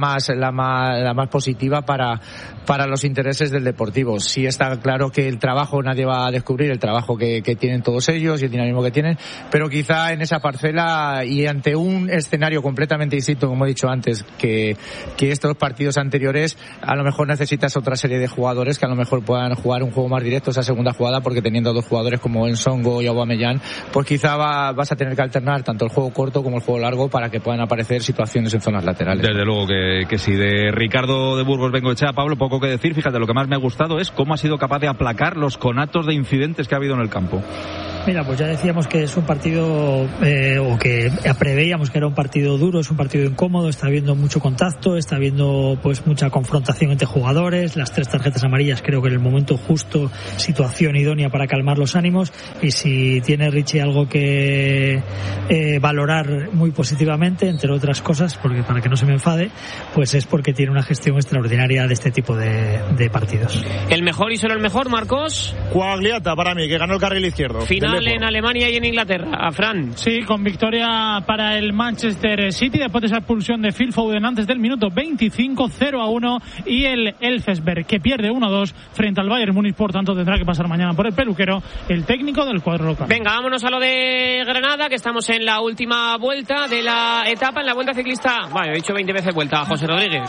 más positiva para los intereses del Deportivo. Sí está claro que el trabajo nadie va a descubrir, el trabajo que tienen todos ellos y el dinamismo que tienen, pero quizá en esa parcela y ante un escenario completamente distinto, como he dicho antes, que estos partidos anteriores, a lo mejor necesitas otra serie de jugadores que a lo mejor puedan jugar un juego más directo esa segunda jugada, porque teniendo dos jugadores como Ensongo y Aubameyang, pues quizá vas a tener que alternar tanto el juego corto como el juego largo para que puedan aparecer situaciones en zonas laterales. Desde luego que sí. De Ricardo de Burgos Bengoechea, Pablo, poco que decir. Fíjate, lo que más me ha gustado es cómo ha sido capaz de aplacar los conatos de incidentes que ha habido en el campo. Mira, pues ya decíamos que es un partido, o que preveíamos que era un partido duro, es un partido incómodo, está habiendo mucho contacto, está habiendo pues mucha confrontación entre jugadores, las 3 tarjetas amarillas creo que en el momento justo, situación idónea para calmar los ánimos, y si tiene Richie algo que valorar muy positivamente, entre otras cosas, porque para que no se me enfade, pues es porque tiene una gestión extraordinaria de este tipo de partidos. ¿El mejor y solo el mejor, Marcos? Quagliata para mí, que ganó el carril izquierdo. Final en Alemania y en Inglaterra. A Fran. Sí, con victoria para el Manchester City después de esa expulsión de Phil Foden antes del minuto 25, 0-1, y el Elfsberg que pierde 1-2 frente al Bayern Múnich, por tanto tendrá que pasar mañana por el peluquero el técnico del cuadro local. Venga, vámonos a lo de Granada, que estamos en la última vuelta de la etapa, en la vuelta ciclista. Vale, he dicho 20 veces vuelta, José Rodríguez.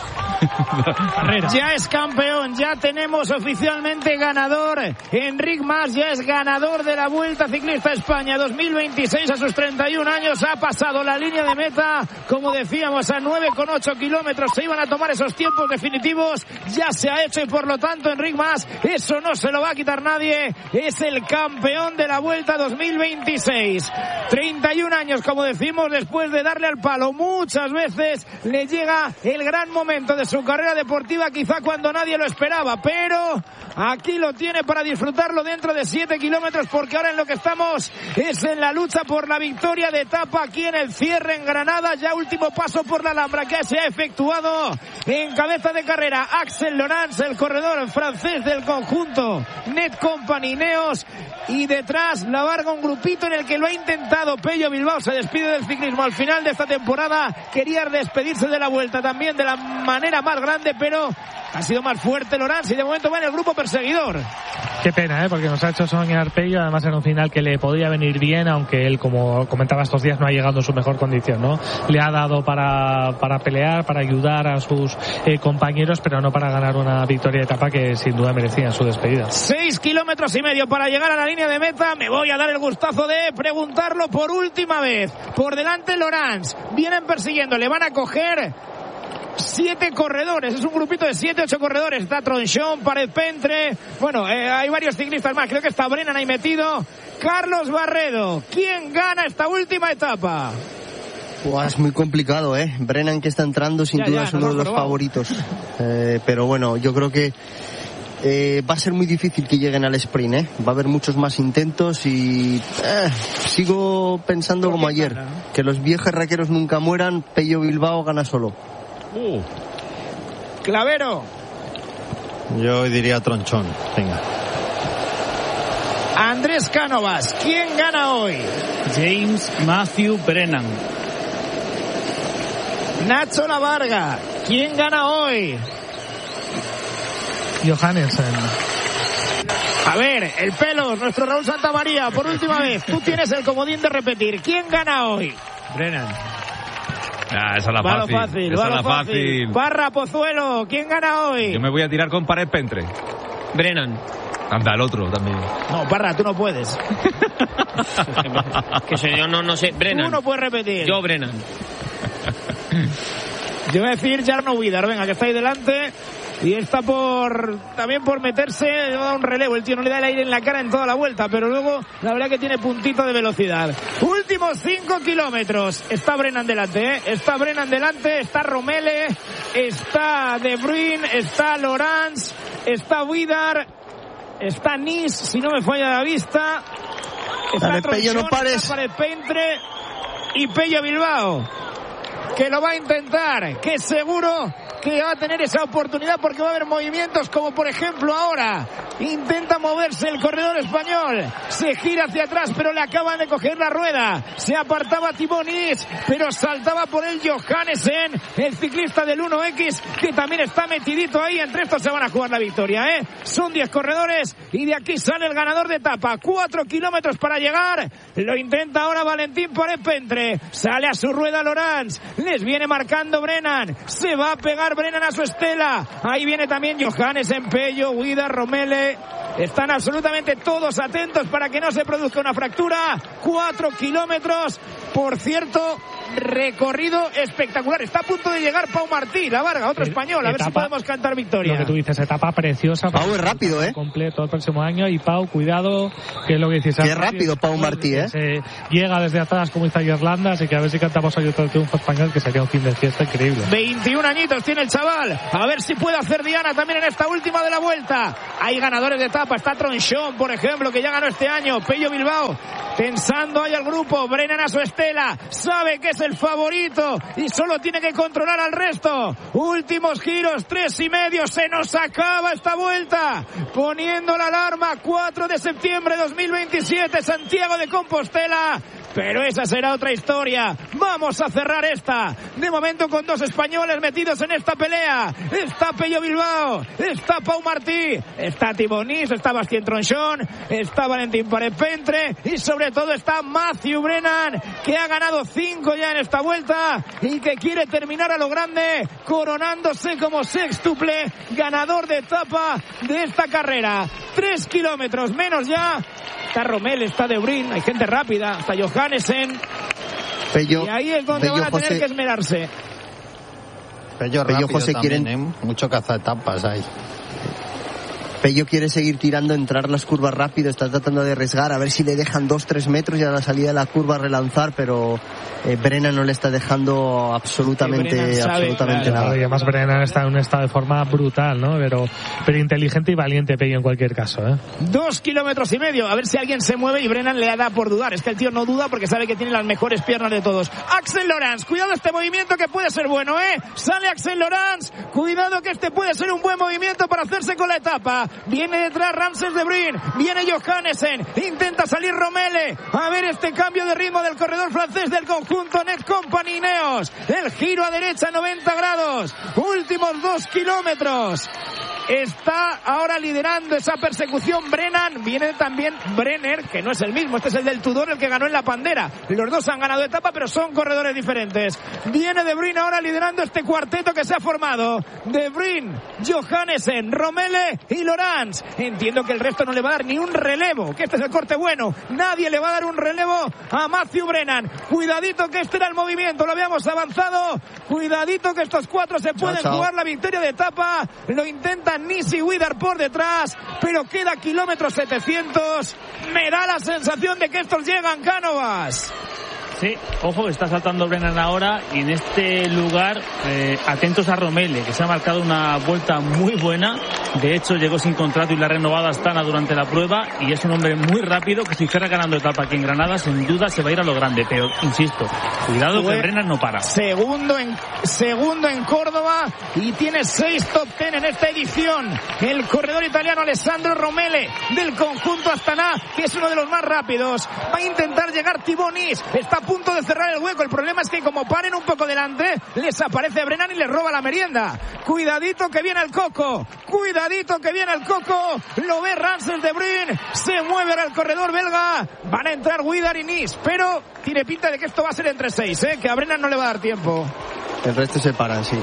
Ya es campeón, ya tenemos oficialmente ganador. Enric Mas ya es ganador de la Vuelta Ciclista España 2026 a sus 31 años. Ha pasado la línea de meta, como decíamos, a 9,8 kilómetros. Se iban a tomar esos tiempos definitivos. Ya se ha hecho y por lo tanto Enric Mas, eso no se lo va a quitar nadie. Es el campeón de la Vuelta 2026. 31 años, como decimos, después de darle al palo muchas veces, le llega el gran momento de su carrera deportiva, quizá cuando nadie lo esperaba, pero aquí lo tiene para disfrutarlo dentro de 7 kilómetros, porque ahora en lo que estamos es en la lucha por la victoria de etapa aquí en el cierre en Granada. Ya último paso por la Alhambra que se ha efectuado en cabeza de carrera Axel Laurens, el corredor francés del conjunto Net Company Ineos, y detrás la Varga, un grupito en el que lo ha intentado. Pello Bilbao se despide del ciclismo al final de esta temporada, quería despedirse de la Vuelta también de la manera más grande, pero ha sido más fuerte Laurens y de momento va en el grupo perseguidor. Qué pena, porque nos ha hecho soñar Pello, además en un final que le podía venir bien, aunque él, como comentaba estos días, no ha llegado en su mejor condición, ¿no? Le ha dado para pelear, para ayudar a sus compañeros, pero no para ganar una victoria de etapa que sin duda merecía su despedida. 6 kilómetros y medio para llegar a la línea de meta. Me voy a dar el gustazo de preguntarlo por última vez. Por delante Laurens, vienen persiguiendo, le van a coger 7 corredores, es un grupito de 7-8 corredores. Está Tronchón, Pared Pentre, bueno, hay varios ciclistas más, creo que está Brennan ahí metido. Carlos Barredo, ¿quién gana esta última etapa? Es muy complicado, Brennan, que está entrando, sin duda es uno de los favoritos, pero bueno, yo creo que va a ser muy difícil que lleguen al sprint, va a haber muchos más intentos y sigo pensando como ayer, que los viejos raqueros nunca mueran. Pello Bilbao gana solo. Clavero. Yo diría Tronchón, venga. Andrés Cánovas, ¿quién gana hoy? James Matthew Brennan. Nacho Lavarga, ¿quién gana hoy? Johannessen. A ver, el pelo, nuestro Raúl Santamaría, por última vez, tú tienes el comodín de repetir. ¿Quién gana hoy? Brennan. Esa es la fácil. Parra Pozuelo, ¿quién gana hoy? Yo me voy a tirar con Pared Pentre. Brennan. Anda, el otro también. No, Parra, tú no puedes. Que si yo no sé. Brennan. Tú no puedes repetir. Yo, Brennan. Yo voy a decir Jarno Vidar, venga, que está ahí delante. Y está también por meterse, le da un relevo. El tío no le da el aire en la cara en toda la vuelta, pero luego la verdad que tiene puntito de velocidad. Últimos 5 kilómetros. Está Brennan delante, Está Brennan delante, está Romele, está De Bruyne, está Laurens, está Vidar, está Nis, si no me falla la vista. Está Pello, no pares. Está Pared Pentre y Pello Bilbao, que lo va a intentar, que seguro que va a tener esa oportunidad, porque va a haber movimientos como por ejemplo ahora intenta moverse el corredor español, se gira hacia atrás pero le acaban de coger la rueda, se apartaba Timonis, pero saltaba por él Johannesen, el ciclista del 1X, que también está metidito ahí. Entre estos se van a jugar la victoria, ¿eh? Son 10 corredores y de aquí sale el ganador de etapa. 4 kilómetros para llegar. Lo intenta ahora Valentín Paré-Pentre. Sale a su rueda Laurens. Les viene marcando Brennan. Se va a pegar Brennan a su estela. Ahí viene también Johannesen, Pello, Guida, Romele. Están absolutamente todos atentos para que no se produzca una fractura. 4 kilómetros. Por cierto, recorrido espectacular. Está a punto de llegar Pau Martí, la Varga, otro español. A ver si podemos cantar victoria. Lo que tú dices, etapa preciosa. Pau es rápido, ¿eh? Completo el próximo año. Y Pau, cuidado, que es lo que dices. Qué rápido Pau Martí, ¿eh? Llega desde atrás como hizo Irlanda, así que a ver si cantamos hoy otro triunfo español, que sería un fin de fiesta increíble. 21 añitos tiene el chaval. A ver si puede hacer Diana también en esta última de la vuelta. Hay ganadores de etapa. Está Tronchón, por ejemplo, que ya ganó este año. Pello Bilbao. Tensando ahí al grupo. Brennan a su estela. Sabe que es el favorito y solo tiene que controlar al resto. Últimos giros, 3,5. Se nos acaba esta vuelta. Poniendo la alarma. 4 de septiembre de 2027. Santiago de Compostela. Pero esa será otra historia. Vamos a cerrar esta. De momento con 2 españoles metidos en esta pelea. Está Pello Bilbao. Está Pau Martí. Está Timonis. Está Bastien Tronchón. Está Valentín Paré-Pentre. Y sobre todo está Matthew Brennan, que ha ganado 5 ya en esta vuelta y que quiere terminar a lo grande, coronándose como sextuple ganador de etapa de esta carrera. 3 kilómetros menos ya. Está Romel, está De Bruyne, hay gente rápida, está Johannesen. Pello, y ahí es donde van a tener que esmerarse. Pello José también, quieren mucho cazaetapas ahí. Pello quiere seguir tirando, entrar las curvas rápido, está tratando de arriesgar, a ver si le dejan 2-3 metros y a la salida de la curva relanzar, pero Brennan no le está dejando absolutamente nada. Y además Brennan está en un estado de forma brutal, ¿no? Pero inteligente y valiente Pello en cualquier caso, ¿eh? 2,5 kilómetros, a ver si alguien se mueve y Brennan le da por dudar. Es que el tío no duda porque sabe que tiene las mejores piernas de todos. Axel Laurens, cuidado este movimiento que puede ser bueno, ¿eh? Sale Axel Laurens, cuidado que este puede ser un buen movimiento para hacerse con la etapa. Viene detrás Ramses De Bruyne, viene Johannesen, intenta salir Romele. A ver este cambio de ritmo del corredor francés del conjunto Net Company Ineos. El giro a derecha 90 grados. Últimos 2 kilómetros. Está ahora liderando esa persecución Brennan. Viene también Brenner, que no es el mismo. Este es el del Tudor, el que ganó en la Pandera. Los dos han ganado etapa, pero son corredores diferentes. Viene De Bruyne ahora liderando este cuarteto que se ha formado. De Bruyne, Johannesen, Romele y Laurens. Entiendo que el resto no le va a dar ni un relevo, que este es el corte bueno. Nadie le va a dar un relevo a Matthew Brennan. Cuidadito que este era el movimiento, lo habíamos avanzado. Cuidadito que estos 4 se pueden jugar la victoria de etapa. Lo intentan Nisi Widar por detrás, pero queda kilómetro 700. Me da la sensación de que estos llegan, Cánovas. Sí, ojo que está saltando Brennan ahora y en este lugar atentos a Romele, que se ha marcado una vuelta muy buena. De hecho llegó sin contrato y la ha renovado a Astana durante la prueba y es un hombre muy rápido que si fuera ganando etapa aquí en Granada sin duda se va a ir a lo grande, pero insisto, cuidado que Brennan no para. Segundo en Córdoba y tiene 6 top 10 en esta edición. El corredor italiano Alessandro Romele del conjunto Astana, que es uno de los más rápidos. Va a intentar llegar Timonis, está a punto de cerrar el hueco. El problema es que como paren un poco delante, les aparece Brennan y les roba la merienda. Cuidadito que viene el Coco. Cuidadito que viene el Coco. Lo ve Ramses De Bruyne. Se mueve ahora el corredor belga. Van a entrar Widar y Nis, pero tiene pinta de que esto va a ser entre 6, que a Brennan no le va a dar tiempo. El resto se paran, sí.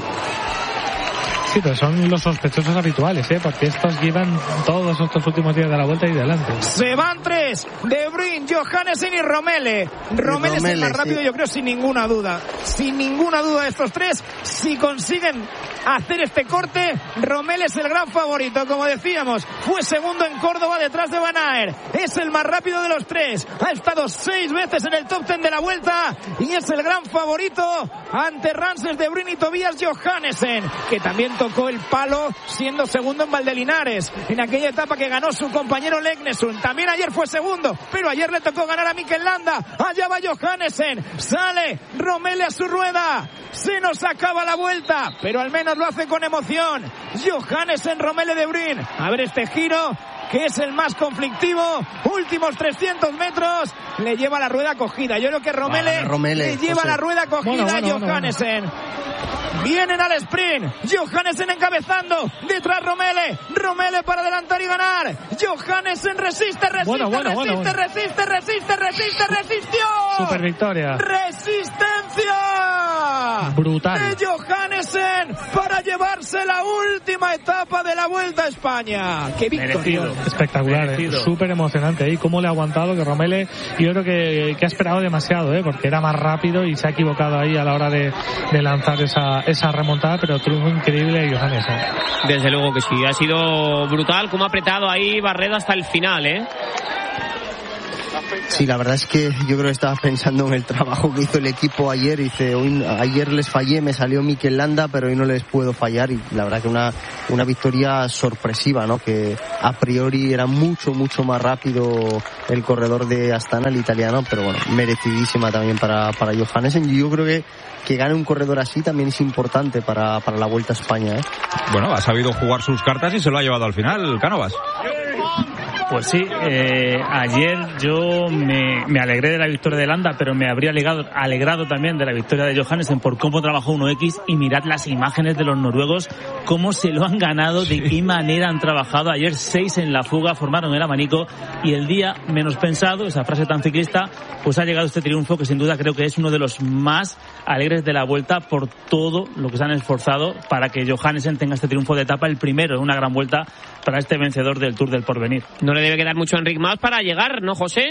Sí, pero son los sospechosos habituales, porque estos llevan todos estos últimos días de la vuelta y delante. Se van 3, De Bruyne, Johannesen y Romele. Romele es el más rápido, yo creo, sin ninguna duda. Sin ninguna duda estos 3, si consiguen hacer este corte, Romele es el gran favorito, como decíamos. Fue segundo en Córdoba detrás de Van Aert. Es el más rápido de los 3. Ha estado 6 veces en el top 10 de la vuelta y es el gran favorito ante Ramses De Bruyne y Tobias Johannesen, que también tocó el palo siendo segundo en Valdelinares, en aquella etapa que ganó su compañero Legnesund. También ayer fue segundo, pero ayer le tocó ganar a Mikel Landa. Allá va Johannesen, sale Romele a su rueda. Se nos acaba la vuelta, pero al menos lo hace con emoción. Johannesen, Romele, De Bruyne. A ver este giro. que es el más conflictivo. Últimos 300 metros, le lleva la rueda cogida. Yo creo que Romele le lleva la rueda cogida a Johannesen. Vienen al sprint. Johannesen encabezando. Detrás Romele para adelantar y ganar. Johannesen resiste. Resistió. Super victoria. Resistencia. Brutal. De Johannesen para llevarse la última etapa de la Vuelta a España. Qué victoria. Espectacular. Súper emocionante. Y cómo le ha aguantado, que Romele, yo creo que ha esperado demasiado, porque era más rápido y se ha equivocado ahí a la hora de lanzar esa remontada, pero triunfo increíble de Johannesen. Desde luego que sí, ha sido brutal cómo ha apretado ahí Barreda hasta el final, Sí, la verdad es que yo creo que estaba pensando en el trabajo que hizo el equipo ayer. Ayer les fallé, me salió Mikel Landa, pero hoy no les puedo fallar. Y la verdad que una victoria sorpresiva, ¿no? Que a priori era mucho más rápido el corredor de Astana, el italiano, pero bueno, merecidísima también para Johannesen. Y yo creo que gane un corredor así también es importante para la Vuelta a España, Bueno, ha sabido jugar sus cartas y se lo ha llevado al final, Cánovas. Pues sí, ayer yo me alegré de la victoria de Landa, pero me habría alegrado también de la victoria de Johannesen por cómo trabajó 1X. Y mirad las imágenes de los noruegos, cómo se lo han ganado, de qué manera han trabajado. Ayer 6 en la fuga, formaron el abanico, y el día menos pensado, esa frase tan ciclista, pues ha llegado este triunfo que sin duda creo que es uno de los más alegres de la Vuelta por todo lo que se han esforzado para que Johannesen tenga este triunfo de etapa, el primero en una gran Vuelta para este vencedor del Tour del Porvenir. No le debe quedar mucho a Enric Mas para llegar, ¿no, José?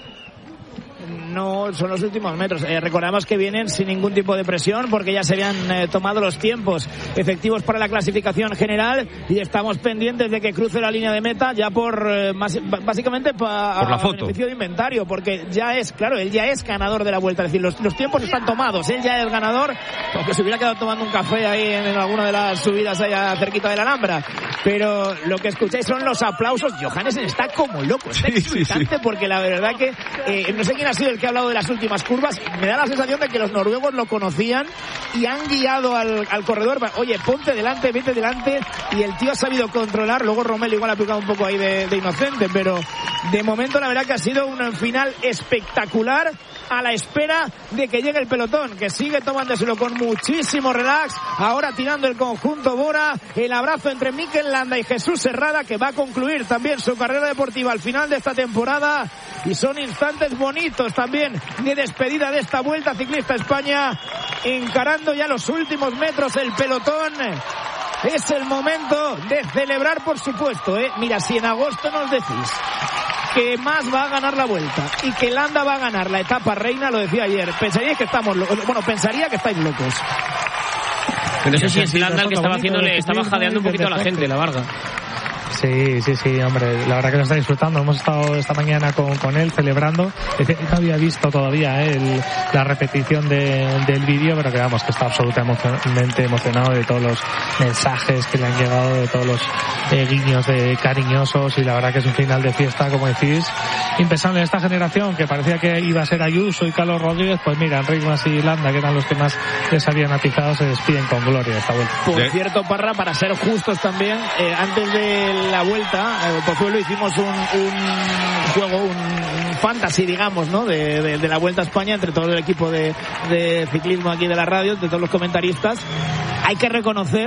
No, son los últimos metros. Recordamos que vienen sin ningún tipo de presión porque ya se habían tomado los tiempos efectivos para la clasificación general y estamos pendientes de que cruce la línea de meta ya básicamente por la foto, beneficio de inventario, porque ya es, claro, él ya es ganador de la Vuelta. Es decir, los tiempos están tomados, él ya es ganador, aunque se hubiera quedado tomando un café ahí en alguna de las subidas allá cerquita de la Alhambra. Pero lo que escucháis son los aplausos. Johannesen está como loco, está exultante, porque la verdad que no sé quién ha sido el que ha hablado de las últimas curvas. Me da la sensación de que los noruegos lo conocían y han guiado al corredor. Oye, ponte delante, vete delante, y el tío ha sabido controlar. Luego Romele igual ha aplicado un poco ahí de inocente, pero de momento la verdad que ha sido un final espectacular, a la espera de que llegue el pelotón, que sigue tomándoselo con muchísimo relax. Ahora tirando el conjunto Bora, el abrazo entre Mikel Landa y Jesús Herrada, que va a concluir también su carrera deportiva al final de esta temporada, y son instantes bonitos también de despedida de esta Vuelta Ciclista a España, encarando ya los últimos metros el pelotón. Es el momento de celebrar, por supuesto, Mira, si en agosto nos decís que Mas va a ganar la Vuelta y que Landa va a ganar la etapa reina, lo decía ayer, pensaría que estáis locos. Pero no sé si es Landa el que estaba jadeando un poquito a la gente, la Varga. Sí, hombre, la verdad que lo está disfrutando. Hemos estado esta mañana con él celebrando. No había visto todavía la repetición del vídeo, pero que está absolutamente emocionado de todos los mensajes que le han llegado, de todos los guiños de cariñosos, y la verdad que es un final de fiesta, como decís, impensable en esta generación, que parecía que iba a ser Ayuso y Carlos Rodríguez. Pues mira, Enric Mas y Landa, que eran los que más les habían atizado, se despiden con gloria esta Vuelta. Por cierto, Parra, para ser justos también, antes de la Vuelta, Pozuelo, hicimos un juego, un fantasy, digamos, ¿no? De la Vuelta a España entre todo el equipo de ciclismo aquí de la radio, de todos los comentaristas. Hay que reconocer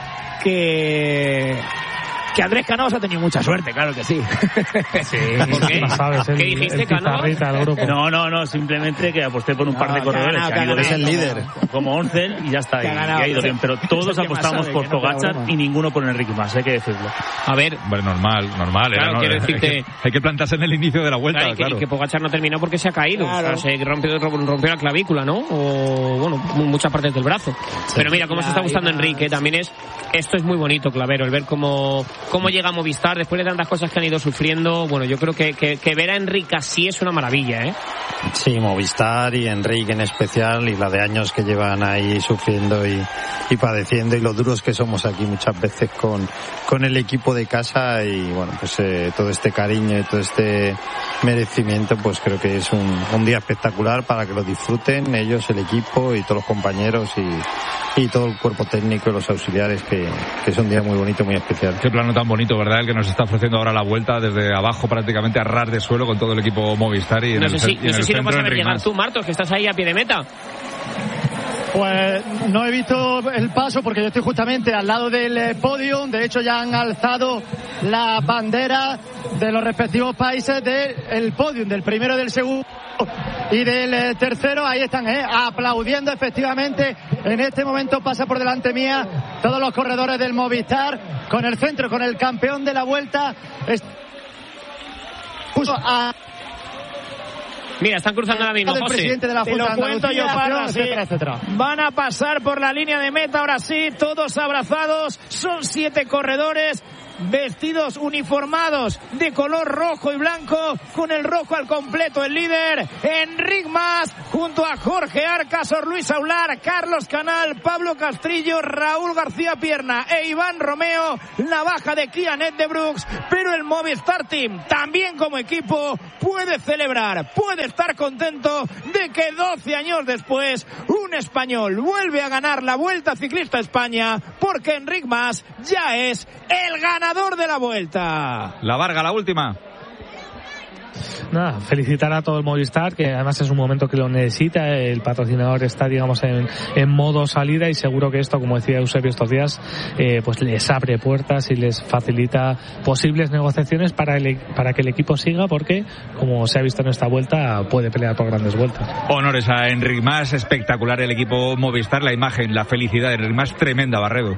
que Andrés Cánovas ha tenido mucha suerte, claro que sí. Sí, ¿por qué? ¿Qué dijiste, Cánovas? No, simplemente que aposté por un par de corredores. Es el líder. Como Oncel, y ya está, y ha ido bien. Pero todos apostamos por Pogačar y ninguno por Enric Mas, hay que decirlo. A ver. Bueno, normal. Claro, quiero decirte, hay que plantarse en el inicio de la Vuelta, claro. Y que Pogačar no terminó porque se ha caído. Claro. O sea, se rompió la clavícula, ¿no? O, bueno, muchas partes del brazo. Sí. Pero mira cómo se está gustando Enrique. También esto es muy bonito, Clavero, el ver cómo llega a Movistar después de tantas cosas que han ido sufriendo. Bueno, yo creo que ver a Enrique así es una maravilla, Sí, Movistar y Enrique en especial, y la de años que llevan ahí sufriendo y padeciendo, y lo duros que somos aquí muchas veces con el equipo de casa, y bueno, pues todo este cariño y todo este merecimiento, pues creo que es un día espectacular para que lo disfruten ellos, el equipo y todos los compañeros y todo el cuerpo técnico y los auxiliares, que es un día muy bonito, muy especial. Qué plano tan bonito, ¿verdad? El que nos está ofreciendo ahora la vuelta desde abajo, prácticamente a ras de suelo, con todo el equipo Movistar. Y no sé si lo vas a ver llegar tú, Martos, que estás ahí a pie de meta. Pues no he visto el paso porque yo estoy justamente al lado del podio. De hecho, ya han alzado la bandera de los respectivos países del podio, del primero, del segundo y del tercero. Ahí están aplaudiendo, efectivamente. En este momento pasa por delante mía todos los corredores del Movistar, con el centro, con el campeón de la vuelta. Mira, están cruzando ahora mismo, José. Presidente de la Junta, te lo cuento yo, Parra, etcétera. Van a pasar por la línea de meta, ahora sí, todos abrazados. Son 7 corredores vestidos, uniformados de color rojo y blanco, con el rojo al completo. El líder, Enric Mas, junto a Jorge Arca, Sor Luis Aular, Carlos Canal, Pablo Castrillo, Raúl García Pierna e Iván Romeo. La baja de Kianet de Brooks, pero el Movistar Team, también como equipo, puede celebrar, puede estar contento de que 12 años después un español vuelve a ganar la Vuelta Ciclista España, porque Enric Mas ya es el ganador de la Vuelta. La Varga, la última. Nada, felicitar a todo el Movistar, que además es un momento que lo necesita. El patrocinador está, digamos, en modo salida, y seguro que esto, como decía Eusebio estos días, pues les abre puertas y les facilita posibles negociaciones para que el equipo siga, porque, como se ha visto en esta vuelta, puede pelear por grandes vueltas. Honores a Enric Mas, espectacular el equipo Movistar, la imagen, la felicidad de Enric Mas, tremenda, Barredo.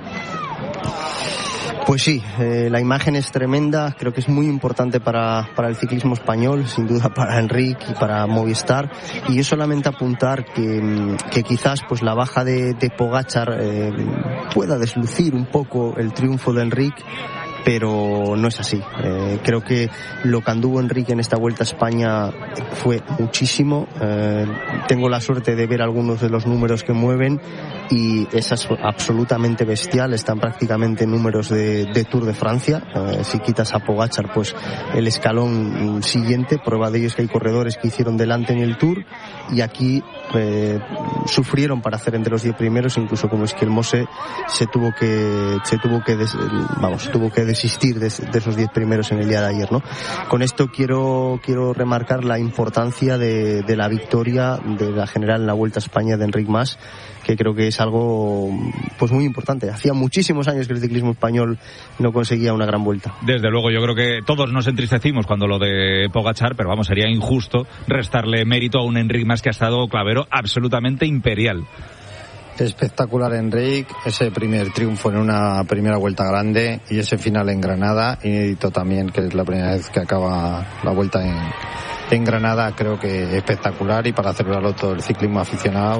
Pues sí, la imagen es tremenda, creo que es muy importante para el ciclismo español, sin duda para Enric y para Movistar, y yo solamente apuntar que quizás pues la baja de Pogačar pueda deslucir un poco el triunfo de Enric, pero no es así. Creo que lo que anduvo Enrique en esta Vuelta a España fue muchísimo. Tengo la suerte de ver algunos de los números que mueven y es absolutamente bestial. Están prácticamente números de Tour de Francia. Si quitas a Pogačar, pues el escalón siguiente. Prueba de ello es que hay corredores que hicieron delante en el Tour y aquí sufrieron para hacer entre los 10 primeros, incluso como es que el Mose tuvo que desistir de esos 10 primeros en el día de ayer, ¿no? Con esto quiero remarcar la importancia de la victoria de la general en la Vuelta a España de Enric Mas, que creo que es algo pues muy importante. Hacía muchísimos años que el ciclismo español no conseguía una gran vuelta. Desde luego, yo creo que todos nos entristecimos cuando lo de Pogačar, pero vamos, sería injusto restarle mérito a un Enric Mas que ha estado, Clavero, absolutamente imperial. Espectacular Enric, ese primer triunfo en una primera vuelta grande y ese final en Granada, inédito también, que es la primera vez que acaba la vuelta en Granada. Creo que espectacular, y para celebrarlo todo el ciclismo aficionado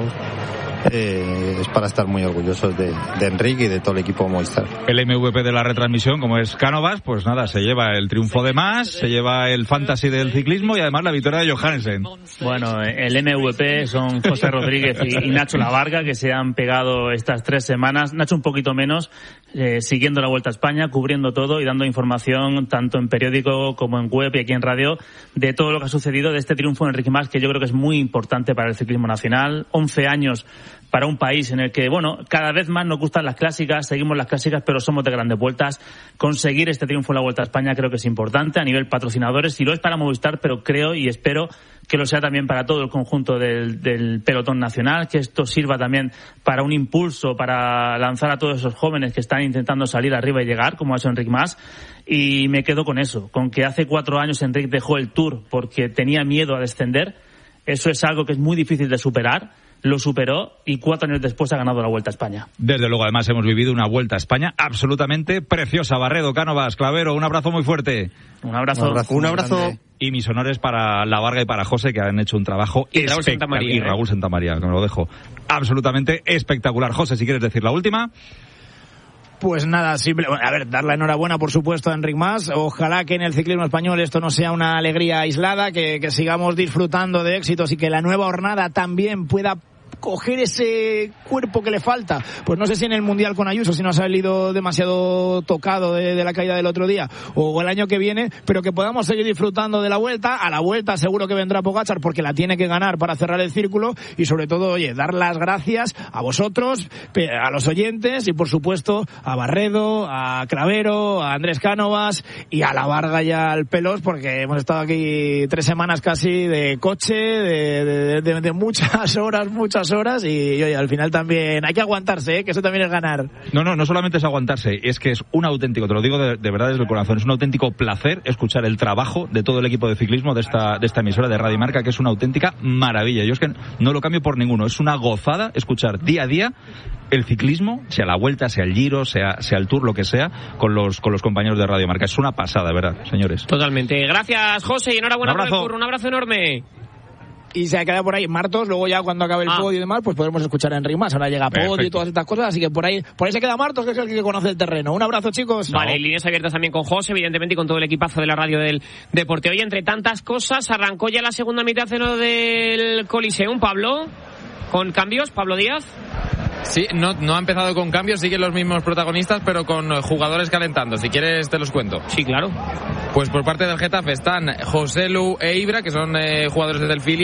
es para estar muy orgullosos de Enric y de todo el equipo Movistar. El MVP de la retransmisión, como es Cánovas, pues nada, se lleva el triunfo de Mas, se lleva el fantasy del ciclismo y además la victoria de Johannesen. Bueno, el MVP son José Rodríguez y Nacho Lavarga, que se han pegado estas 3 semanas. Nacho un poquito menos, siguiendo la Vuelta a España, cubriendo todo y dando información tanto en periódico como en web y aquí en radio de todo lo que ha sucedido, de este triunfo de Enric Mas, que yo creo que es muy importante para el ciclismo nacional. 11 años para un país en el que, bueno, cada vez más nos gustan las clásicas, seguimos las clásicas, pero somos de grandes vueltas. Conseguir este triunfo en la Vuelta a España creo que es importante a nivel patrocinadores, y lo es para Movistar, pero creo y espero que lo sea también para todo el conjunto del pelotón nacional, que esto sirva también para un impulso, para lanzar a todos esos jóvenes que están intentando salir arriba y llegar, como ha hecho Enric Mas. Y me quedo con eso, con que hace 4 años Enric dejó el Tour porque tenía miedo a descender. Eso es algo que es muy difícil de superar. Lo superó y 4 años después ha ganado la Vuelta a España. Desde luego, además, hemos vivido una Vuelta a España absolutamente preciosa. Barredo, Cánovas, Clavero, un abrazo muy fuerte. Un abrazo. Un abrazo. Y mis honores para La Varga y para José, que han hecho un trabajo espectacular. Y Raúl Santamaría, que me lo dejo. Absolutamente espectacular. José, si quieres decir la última. Pues nada, a ver, dar la enhorabuena por supuesto a Enric Mas. Ojalá que en el ciclismo español esto no sea una alegría aislada, que sigamos disfrutando de éxitos y que la nueva jornada también pueda coger ese cuerpo que le falta. Pues no sé si en el Mundial con Ayuso, si no ha salido demasiado tocado de la caída del otro día, o el año que viene, pero que podamos seguir disfrutando de la Vuelta. A la Vuelta seguro que vendrá Pogačar porque la tiene que ganar para cerrar el círculo, y sobre todo, oye, dar las gracias a vosotros, a los oyentes, y por supuesto a Barredo, a Cravero, a Andrés Cánovas y a la Varga y al Pelos, porque hemos estado aquí 3 semanas casi de coche, de muchas horas, y oye, al final también hay que aguantarse, que eso también es ganar. No solamente es aguantarse, es que es un auténtico, te lo digo de verdad desde el corazón, es un auténtico placer escuchar el trabajo de todo el equipo de ciclismo de esta emisora de Radio Marca, que es una auténtica maravilla. Yo es que no lo cambio por ninguno, es una gozada escuchar día a día el ciclismo, sea la Vuelta, sea el Giro, sea el Tour, lo que sea, con los compañeros de Radio Marca. Es una pasada, ¿verdad, señores? Totalmente. Gracias, José, y enhorabuena por el curro. Un abrazo enorme. Y se ha quedado por ahí Martos, luego ya cuando acabe el podio y demás, pues podremos escuchar a Enric Mas. Ahora llega podio y todas estas cosas, así que por ahí se queda Martos, que es el que conoce el terreno. Un abrazo, chicos. Vale, y líneas abiertas también con José, evidentemente, y con todo el equipazo de la radio del deporte. Hoy, entre tantas cosas, arrancó ya la segunda mitad del Coliseum, Pablo, con cambios, Pablo Díaz. Sí, no ha empezado con cambios, siguen los mismos protagonistas, pero con jugadores calentando. Si quieres te los cuento. Sí, claro. Pues por parte del Getafe están Joselu e Ibra, que son jugadores del Fili.